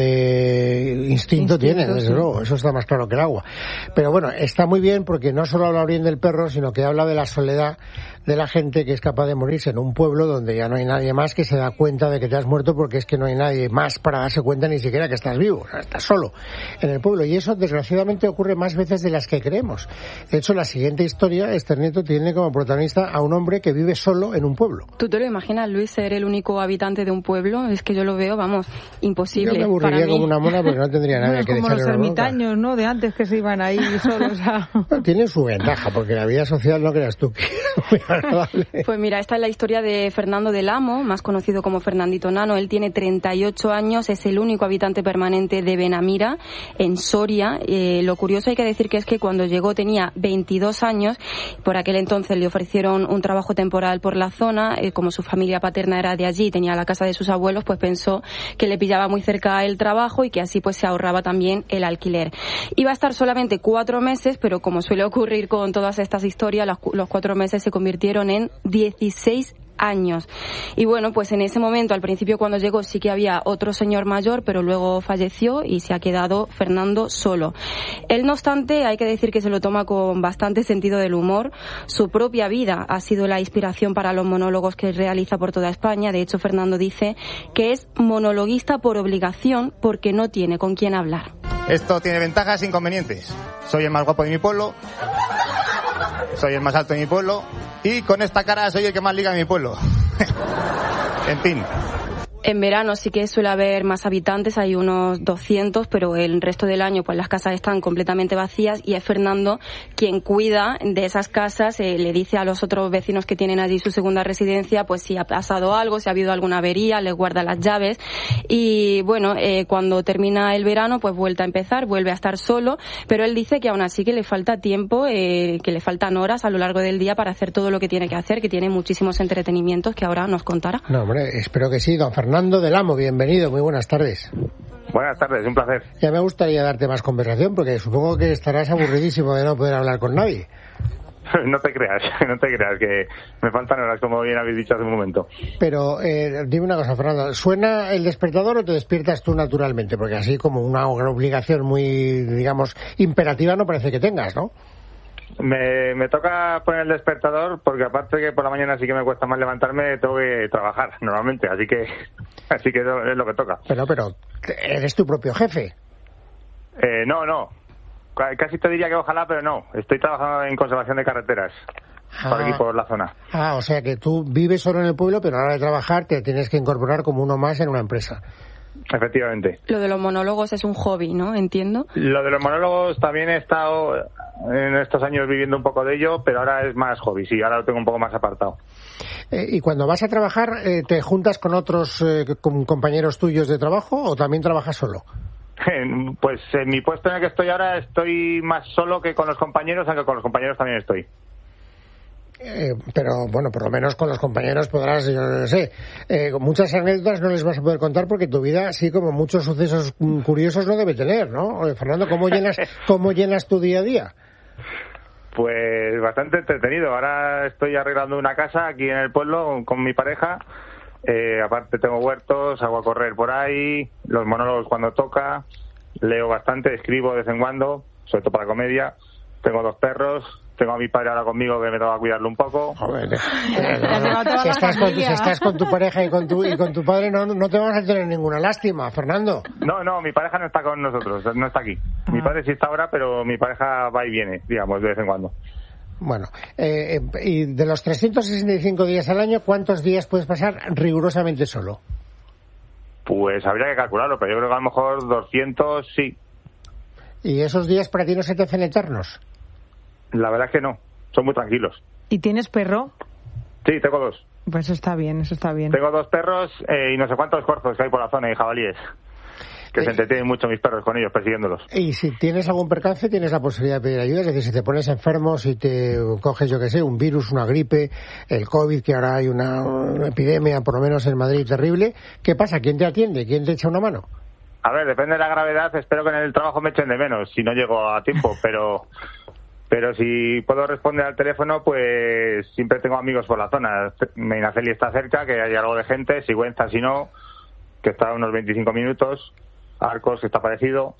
de instinto, instinto tienen, desde sí. luego, eso está más claro que el agua. Pero bueno, está muy bien porque no solo habla bien del perro, sino que habla de la soledad de la gente que es capaz de morirse en un pueblo donde ya no hay nadie más que se da cuenta de que te has muerto, porque es que no hay nadie más para darse cuenta ni siquiera que estás vivo, o sea, estás solo en el pueblo. Y eso desgraciadamente ocurre más veces de las que creemos. De hecho, la siguiente historia, Esther Nieto tiene como protagonista a un hombre que vive solo en un pueblo. ¿Tú te lo imaginas, Luis, ser el único habitante de un pueblo? Es que yo lo veo, vamos, imposible. Yo me aburriría para mí. como una mona porque no tendría nadie bueno, que como dejarle los ermitaños, ¿no? De antes que se iban ahí solos a... Bueno, tiene su ventaja, porque la vida social no creas tú que es muy agradable. Pues mira, esta es la historia de Fernando del Amo, más conocido como Fernandito Nano. Él tiene treinta y ocho años, es el único habitante permanente de Benamira, en Soria. Eh, lo curioso hay que decir que es que cuando llegó tenía veintidós años. Por aquel entonces le ofrecieron un trabajo temporal por la zona. Eh, como su familia paterna era de allí, tenía la casa de sus abuelos, pues pensó que le pillaba muy cerca el trabajo y que así pues se ahorraba también el alquiler. Iba a estar solamente cuatro meses, pero como suele ocurrir con todas estas historias, los, los cuatro meses se convirtieron en dieciséis años. Y bueno, pues en ese momento, al principio cuando llegó sí que había otro señor mayor, pero luego falleció y se ha quedado Fernando solo. Él, no obstante, hay que decir que se lo toma con bastante sentido del humor. Su propia vida ha sido la inspiración para los monólogos que realiza por toda España. De hecho, Fernando dice que es monologuista por obligación porque no tiene con quién hablar. Esto tiene ventajas e inconvenientes. Soy el más guapo de mi pueblo, soy el más alto de mi pueblo y con esta cara soy el que más liga en mi pueblo. En fin. En verano sí que suele haber más habitantes, hay unos doscientos, pero el resto del año pues las casas están completamente vacías y es Fernando quien cuida de esas casas, eh, le dice a los otros vecinos que tienen allí su segunda residencia pues si ha pasado algo, si ha habido alguna avería, les guarda las llaves y bueno, eh, cuando termina el verano pues vuelve a empezar, vuelve a estar solo, pero él dice que aún así que le falta tiempo, eh, que le faltan horas a lo largo del día para hacer todo lo que tiene que hacer, que tiene muchísimos entretenimientos que ahora nos contará. No, hombre, espero que sí, don Fernando. Fernando del Amo, bienvenido, muy buenas tardes. Buenas tardes, un placer. Ya me gustaría darte más conversación, porque supongo que estarás aburridísimo de no poder hablar con nadie. No te creas, no te creas, que me faltan horas, como bien habéis dicho hace un momento. Pero eh, dime una cosa, Fernando, ¿suena el despertador o te despiertas tú naturalmente? Porque así como una obligación muy, digamos, imperativa no parece que tengas, ¿no? Me, me toca poner el despertador porque aparte que por la mañana sí que me cuesta más levantarme, tengo que trabajar normalmente, así que así que es lo que toca. Pero, pero, ¿eres tu propio jefe? Eh, no, no. Casi te diría que ojalá, pero no. Estoy trabajando en conservación de carreteras. Ah, por aquí, por la zona. Ah, o sea que tú vives solo en el pueblo, pero a la hora de trabajar te tienes que incorporar como uno más en una empresa. Efectivamente. Lo de los monólogos es un hobby, ¿no? Entiendo. Lo de los monólogos también he estado en estos años viviendo un poco de ello, pero ahora es más hobby, sí, ahora lo tengo un poco más apartado. Eh, ¿Y cuando vas a trabajar, eh, te juntas con otros eh, con compañeros tuyos de trabajo o también trabajas solo? Pues en mi puesto en el que estoy ahora estoy más solo que con los compañeros, aunque con los compañeros también estoy. Eh, pero bueno, por lo menos con los compañeros podrás, yo no sé, eh, muchas anécdotas no les vas a poder contar porque tu vida, así como muchos sucesos curiosos, no debe tener, ¿no? Oye, Fernando, ¿cómo llenas, cómo llenas tu día a día? Pues bastante entretenido. Ahora estoy arreglando una casa aquí en el pueblo con mi pareja. Eh, aparte tengo huertos, hago a correr por ahí, los monólogos cuando toca, leo bastante, escribo de vez en cuando, sobre todo para comedia. Tengo dos perros. Tengo a mi padre ahora conmigo que me toca cuidarlo un poco. Joder, eh, no, no, si, estás con, si estás con tu pareja y con tu, y con tu padre no, no te vamos a tener ninguna lástima, Fernando. No, no, mi pareja no está con nosotros, no está aquí. Ah. Mi padre sí está ahora, pero mi pareja va y viene, digamos, de vez en cuando. Bueno, eh, y de los trescientos sesenta y cinco días al año, ¿cuántos días puedes pasar rigurosamente solo? Pues habría que calcularlo, pero yo creo que a lo mejor doscientos sí. ¿Y esos días para ti no se te hacen eternos? La verdad es que no, son muy tranquilos. ¿Y tienes perro? Sí, tengo dos. Pues eso está bien, eso está bien. Tengo dos perros eh, y no sé cuántos corzos que hay por la zona y jabalíes. que se entretienen mucho mis perros con ellos persiguiéndolos. Y si tienes algún percance, tienes la posibilidad de pedir ayuda, es decir, si te pones enfermo, si te coges, yo que sé, un virus, una gripe, el COVID, que ahora hay una, una epidemia, por lo menos en Madrid, terrible, ¿qué pasa? ¿Quién te atiende? ¿Quién te echa una mano? A ver, depende de la gravedad, espero que en el trabajo me echen de menos, si no llego a tiempo, pero pero si puedo responder al teléfono, pues siempre tengo amigos por la zona. Medinaceli está cerca, que hay algo de gente, Sigüenza si no, que está a unos veinticinco minutos, Arcos, que está parecido,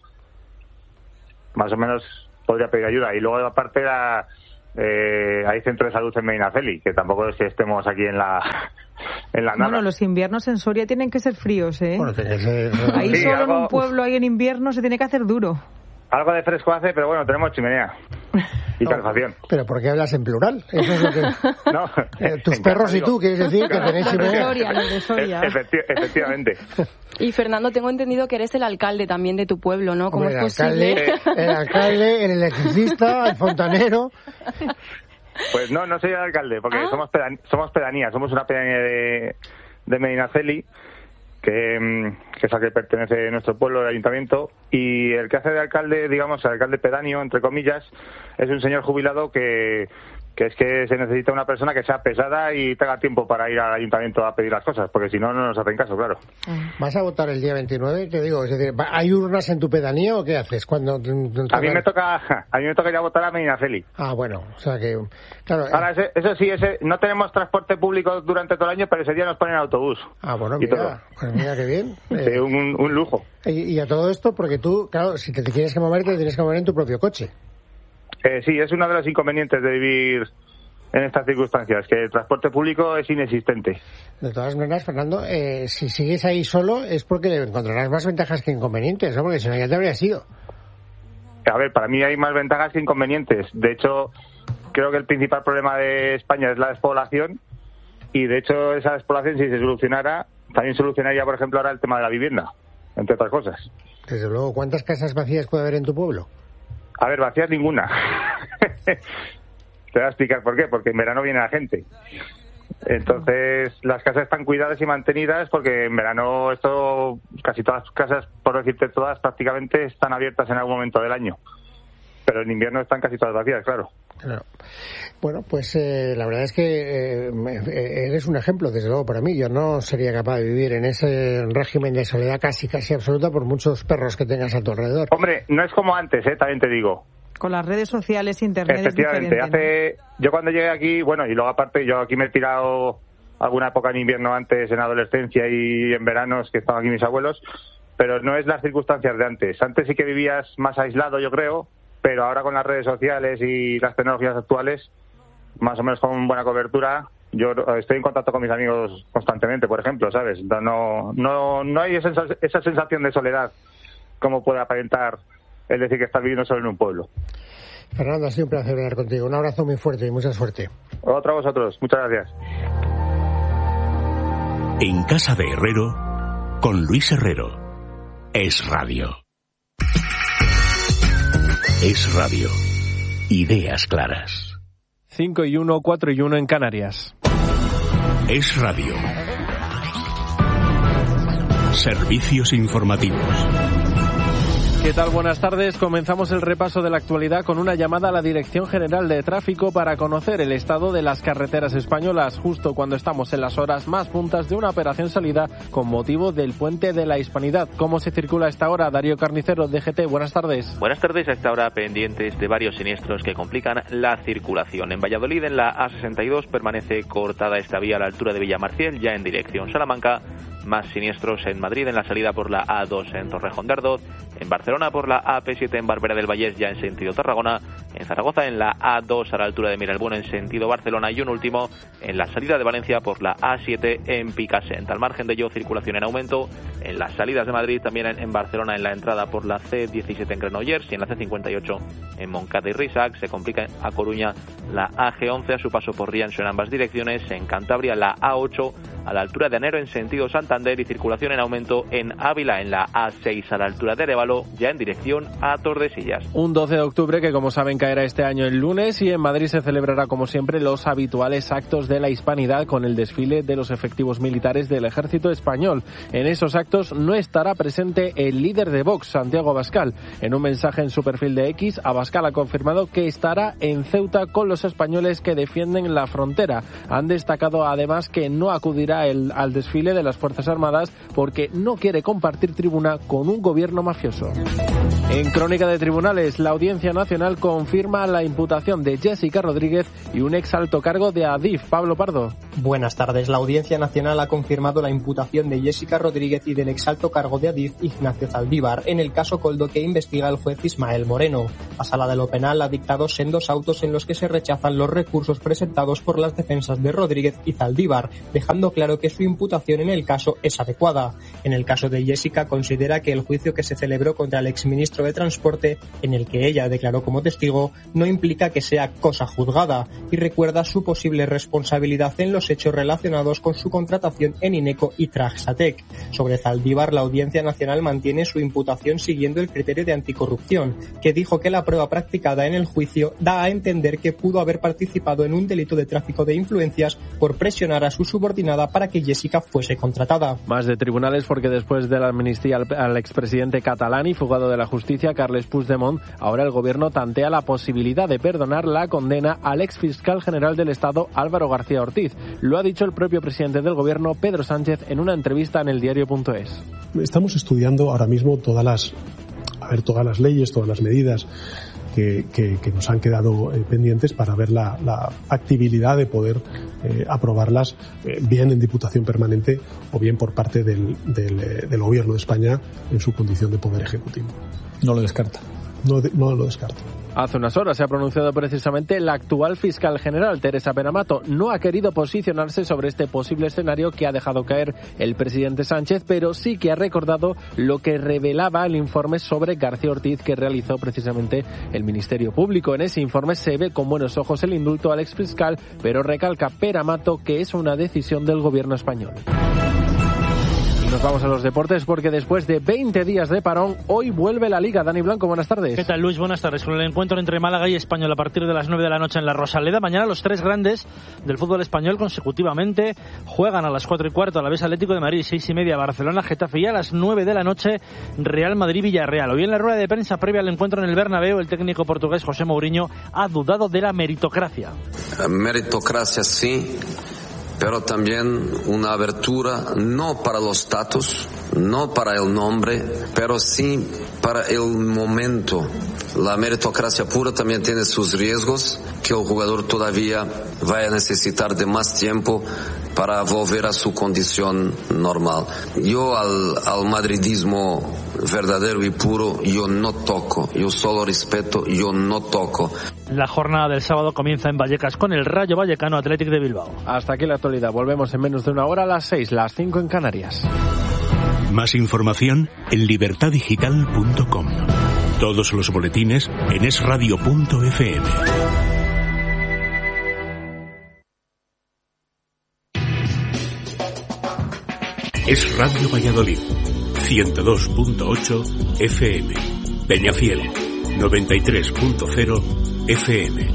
más o menos podría pedir ayuda. Y luego, aparte, la, eh, hay centro de salud en Medinaceli, que tampoco es que estemos aquí en la en la nada. Bueno, los inviernos en Soria tienen que ser fríos, ¿eh? Bueno, tiene que ser... Ahí sí, solo algo, en un pueblo, ahí en invierno, se tiene que hacer duro. Algo de fresco hace, pero bueno, tenemos chimenea y no, calefacción. ¿Pero por qué hablas en plural? Eso es lo que... No, eh, tus perros y digo. tú, quieres decir que tenéis chimenea. Soria, los de Soria. Efecti- efectivamente. Y Fernando, tengo entendido que eres el alcalde también de tu pueblo, ¿no? ¿Cómo Hombre, es posible? El alcalde, el alcalde, el electricista, el fontanero... Pues no, no soy el alcalde, porque ¿Ah? somos pedan- somos pedanía, somos una pedanía de, de Medinaceli, que, que es a que pertenece nuestro pueblo, el ayuntamiento, y el que hace de alcalde, digamos, el alcalde pedáneo, entre comillas, es un señor jubilado que, que es que se necesita una persona que sea pesada y tenga tiempo para ir al ayuntamiento a pedir las cosas, porque si no, no nos hacen caso, claro. ¿Vas a votar el día veintinueve? Te digo, es decir, ¿hay urnas en tu pedanía o qué haces? Cuando te, te a mí me toca a mí me toca ir a votar a Medinaceli. Ah, bueno, o sea que... Claro, Ahora, ese, eso sí, ese, no tenemos transporte público durante todo el año, pero ese día nos ponen autobús. Ah, bueno, y mira, todo. pues mira qué bien. Sí, Eh, un, un lujo. y, y a todo esto, porque tú, claro, si te, te tienes que mover, te tienes que mover en tu propio coche. Eh, sí, es uno de los inconvenientes de vivir en estas circunstancias, que el transporte público es inexistente. De todas maneras, Fernando, eh, si sigues ahí solo es porque encontrarás más ventajas que inconvenientes, ¿no? Porque si no ya te habrías ido. A ver, para mí hay más ventajas que inconvenientes. De hecho, creo que el principal problema de España es la despoblación, y de hecho esa despoblación, si se solucionara, también solucionaría, por ejemplo, ahora el tema de la vivienda, entre otras cosas. Desde luego, ¿cuántas casas vacías puede haber en tu pueblo? A ver, vacías ninguna. Te voy a explicar por qué, porque en verano viene la gente. Entonces, las casas están cuidadas y mantenidas porque en verano esto, casi todas las casas, por decirte todas, prácticamente están abiertas en algún momento del año. Pero en invierno están casi todas vacías, claro. Claro. Bueno, pues eh, la verdad es que eh, eres un ejemplo, desde luego, para mí. Yo no sería capaz de vivir en ese régimen de soledad casi, casi absoluta por muchos perros que tengas a tu alrededor. Hombre, no es como antes, ¿eh? También te digo. Con las redes sociales, internet es Efectivamente, diferente, hace yo cuando llegué aquí, bueno, y luego aparte yo aquí me he tirado alguna época en invierno antes, en adolescencia y en veranos que estaban aquí mis abuelos, pero no es las circunstancias de antes. Antes sí que vivías más aislado, yo creo, pero ahora con las redes sociales y las tecnologías actuales, más o menos con buena cobertura, yo estoy en contacto con mis amigos constantemente, por ejemplo, ¿sabes? No no no hay esa, esa sensación de soledad como puede aparentar el decir que estás viviendo solo en un pueblo. Fernando, ha sido un placer hablar contigo. Un abrazo muy fuerte y mucha suerte. Otro a vosotros. Muchas gracias. En Casa de Herrero, con Luis Herrero. Es Radio. Es Radio. Ideas claras. cinco y uno, cuatro y uno en Canarias. Es Radio. Servicios informativos. ¿Qué tal? Buenas tardes. Comenzamos el repaso de la actualidad con una llamada a la Dirección General de Tráfico para conocer el estado de las carreteras españolas, justo cuando estamos en las horas más puntas de una operación salida con motivo del Puente de la Hispanidad. ¿Cómo se circula a esta hora? Darío Carnicero, D G T, buenas tardes. Buenas tardes. A esta hora pendientes de varios siniestros que complican la circulación. En Valladolid, en la A sesenta y dos, permanece cortada esta vía a la altura de Villamarciel, ya en dirección Salamanca. Más siniestros en Madrid, en la salida por la A dos en Torrejón de Ardoz, en Barcelona por la A P siete en Barberá del Vallés, ya en sentido Tarragona, en Zaragoza en la A dos a la altura de Miralbón en sentido Barcelona, y un último en la salida de Valencia por la A siete en Picassent. Al margen de ello, circulación en aumento en las salidas de Madrid, también en, en Barcelona en la entrada por la C diecisiete en Granollers y en la C cincuenta y ocho en Moncada y Risac. Se complica a Coruña la A G once a su paso por Rianxo en ambas direcciones, en Cantabria la A ocho a la altura de Anero en sentido Santander y circulación en aumento en Ávila en la A seis a la altura de Arévalo, ya en dirección a Tordesillas. Un doce de octubre que, como saben, caerá este año el lunes, y en Madrid se celebrará como siempre los habituales actos de la Hispanidad con el desfile de los efectivos militares del Ejército Español. En esos actos no estará presente el líder de Vox, Santiago Abascal. En un mensaje en su perfil de X, Abascal ha confirmado que estará en Ceuta con los españoles que defienden la frontera. Han destacado además que no acudirá el, al desfile de las Fuerzas Armadas porque no quiere compartir tribuna con un gobierno mafioso. En Crónica de Tribunales, la Audiencia Nacional confirma la imputación de Jessica Rodríguez y un ex alto cargo de Adif. Pablo Pardo. Buenas tardes. La Audiencia Nacional ha confirmado la imputación de Jessica Rodríguez y del ex alto cargo de Adif, Ignacio Zaldívar, en el caso Coldo que investiga el juez Ismael Moreno. La Sala de lo Penal ha dictado sendos autos en los que se rechazan los recursos presentados por las defensas de Rodríguez y Zaldívar, dejando claro que su imputación en el caso es adecuada. En el caso de Jessica, considera que el juicio que se celebró contra el exministro de Transporte, en el que ella declaró como testigo, no implica que sea cosa juzgada, y recuerda su posible responsabilidad en los hechos relacionados con su contratación en Ineco y Traxatec. Sobre Zaldívar, la Audiencia Nacional mantiene su imputación siguiendo el criterio de anticorrupción, que dijo que la prueba practicada en el juicio da a entender que pudo haber participado en un delito de tráfico de influencias por presionar a su subordinada para que Jessica fuese contratada. Más de tribunales, porque después de la amnistía al, al expresidente catalán y fugado de la justicia, Carles Puigdemont, ahora el gobierno tantea la posibilidad de perdonar la condena al exfiscal general del Estado, Álvaro García Ortiz. Lo ha dicho el propio presidente del gobierno, Pedro Sánchez, en una entrevista en el diario punto es. Estamos estudiando ahora mismo todas las, a ver, todas las leyes, todas las medidas que, que, que nos han quedado eh, pendientes para ver la, la factibilidad de poder eh, aprobarlas eh, bien en Diputación Permanente o bien por parte del, del, eh, del Gobierno de España en su condición de Poder Ejecutivo. No lo descarta. No, no lo descarto. Hace unas horas se ha pronunciado precisamente la actual fiscal general, Teresa Benamato. No ha querido posicionarse sobre este posible escenario que ha dejado caer el presidente Sánchez, pero sí que ha recordado lo que revelaba el informe sobre García Ortiz que realizó precisamente el Ministerio Público. En ese informe se ve con buenos ojos el indulto al exfiscal, pero recalca Benamato que es una decisión del gobierno español. Nos vamos a los deportes porque después de veinte días de parón, hoy vuelve la Liga. Dani Blanco, buenas tardes. ¿Qué tal, Luis? Buenas tardes. Con el encuentro entre Málaga y Español a partir de las nueve de la noche en la Rosaleda. Mañana los tres grandes del fútbol español consecutivamente juegan a las cuatro y cuarto. A la vez Atlético de Madrid, seis y media Barcelona, Getafe, y a las nueve de la noche Real Madrid-Villarreal. Hoy en la rueda de prensa previa al encuentro en el Bernabéu, el técnico portugués José Mourinho ha dudado de la meritocracia. Meritocracia sí, pero también una abertura no para los status, no para el nombre, pero sí para el momento. La meritocracia pura también tiene sus riesgos, que el jugador todavía va a necesitar de más tiempo para volver a su condición normal. Yo al, al madridismo verdadero y puro, yo no toco, yo solo respeto, yo no toco. La jornada del sábado comienza en Vallecas con el Rayo Vallecano Athletic de Bilbao. Hasta aquí la actualidad. Volvemos en menos de una hora a las seis, las cinco en Canarias. Más información en libertad digital punto com. Todos los boletines en es radio punto efe eme. Es Radio Valladolid, ciento dos punto ocho efe eme. Peñafiel, noventa y tres punto cero efe eme.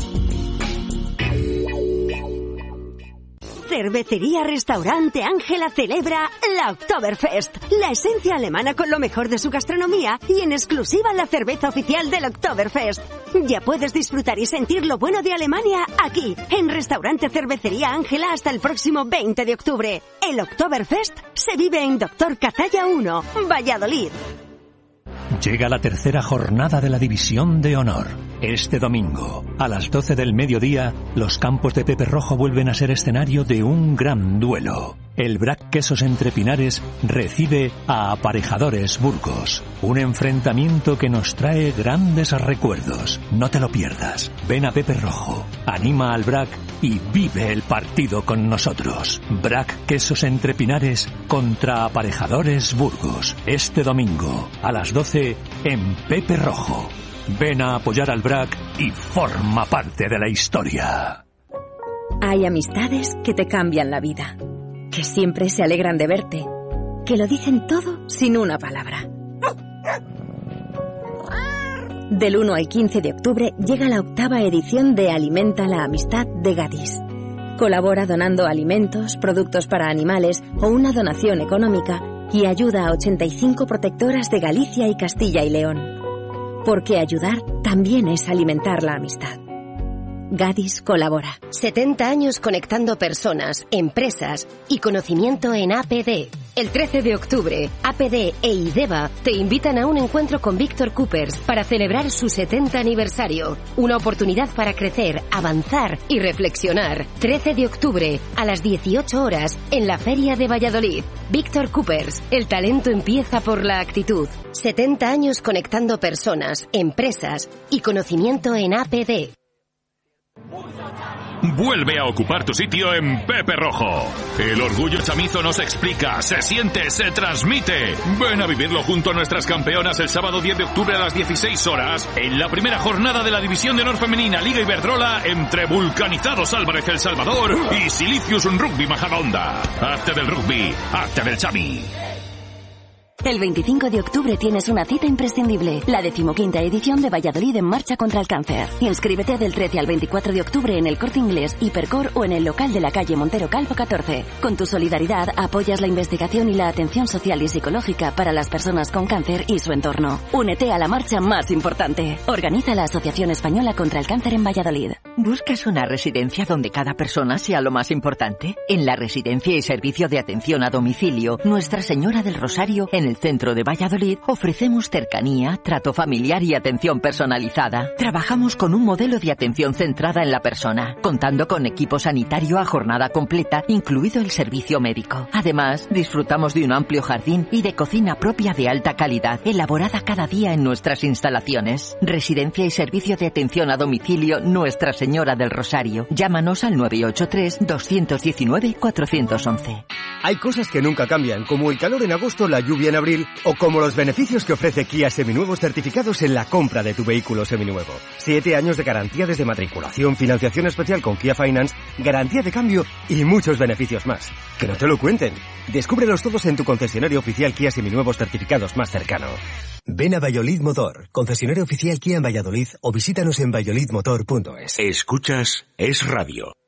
Cervecería Restaurante Ángela celebra la Oktoberfest, la esencia alemana con lo mejor de su gastronomía y en exclusiva la cerveza oficial del Oktoberfest. Ya puedes disfrutar y sentir lo bueno de Alemania aquí, en Restaurante Cervecería Ángela hasta el próximo veinte de octubre. El Oktoberfest se vive en Doctor Cazalla uno, Valladolid. Llega la tercera jornada de la División de Honor. Este domingo, a las doce del mediodía, los campos de Pepe Rojo vuelven a ser escenario de un gran duelo. El Brac Quesos Entre Pinares recibe a Aparejadores Burgos. Un enfrentamiento que nos trae grandes recuerdos. No te lo pierdas. Ven a Pepe Rojo, anima al Brac y vive el partido con nosotros. Brac Quesos Entre Pinares contra Aparejadores Burgos. Este domingo, a las doce, en Pepe Rojo. Ven a apoyar al Brac y forma parte de la historia. Hay amistades que te cambian la vida. que siempre se alegran de verte, que lo dicen todo sin una palabra. Del uno al quince de octubre llega la octava edición de Alimenta la Amistad de Gadis. Colabora donando alimentos, productos para animales o una donación económica y ayuda a ochenta y cinco protectoras de Galicia y Castilla y León. Porque ayudar también es alimentar la amistad. Gadis colabora. setenta años conectando personas, empresas y conocimiento en A P D. El trece de octubre, A P D e IDEVA te invitan a un encuentro con Víctor Coopers para celebrar su setenta aniversario. Una oportunidad para crecer, avanzar y reflexionar. trece de octubre, a las dieciocho horas, en la Feria de Valladolid. Víctor Coopers, el talento empieza por la actitud. setenta años conectando personas, empresas y conocimiento en A P D. Vuelve a ocupar tu sitio en Pepe Rojo. El orgullo chamizo no se explica, se siente, se transmite. Ven a vivirlo junto a nuestras campeonas el sábado diez de octubre a las dieciséis horas en la primera jornada de la División de Honor Femenina Liga Iberdrola entre Vulcanizados Álvarez El Salvador y Silicius Rugby Majadahonda. Hazte del rugby, hazte del chami. El veinticinco de octubre tienes una cita imprescindible, la decimoquinta edición de Valladolid en Marcha contra el Cáncer. Inscríbete del trece al veinticuatro de octubre en el Corte Inglés, Hipercor o en el local de la calle Montero Calvo catorce. Con tu solidaridad apoyas la investigación y la atención social y psicológica para las personas con cáncer y su entorno. Únete a la marcha más importante. Organiza la Asociación Española contra el Cáncer en Valladolid. ¿Buscas una residencia donde cada persona sea lo más importante? En la Residencia y Servicio de Atención a Domicilio Nuestra Señora del Rosario, en el centro de Valladolid, ofrecemos cercanía, trato familiar y atención personalizada. Trabajamos con un modelo de atención centrada en la persona, contando con equipo sanitario a jornada completa, incluido el servicio médico. Además, disfrutamos de un amplio jardín y de cocina propia de alta calidad, elaborada cada día en nuestras instalaciones. Residencia y Servicio de Atención a Domicilio Nuestra Señora del Rosario. Llámanos al nueve ocho tres, dos uno nueve, cuatro uno uno. Hay cosas que nunca cambian, como el calor en agosto, la lluvia en abril, o como los beneficios que ofrece Kia Seminuevos certificados en la compra de tu vehículo seminuevo. Siete años de garantía desde matriculación, financiación especial con Kia Finance, garantía de cambio y muchos beneficios más. Que no te lo cuenten. Descúbrelos todos en tu concesionario oficial Kia Seminuevos certificados más cercano. Ven a Valladolid Motor, concesionario oficial Kia en Valladolid, o visítanos en valladolid motor punto es. Escuchas Es Radio.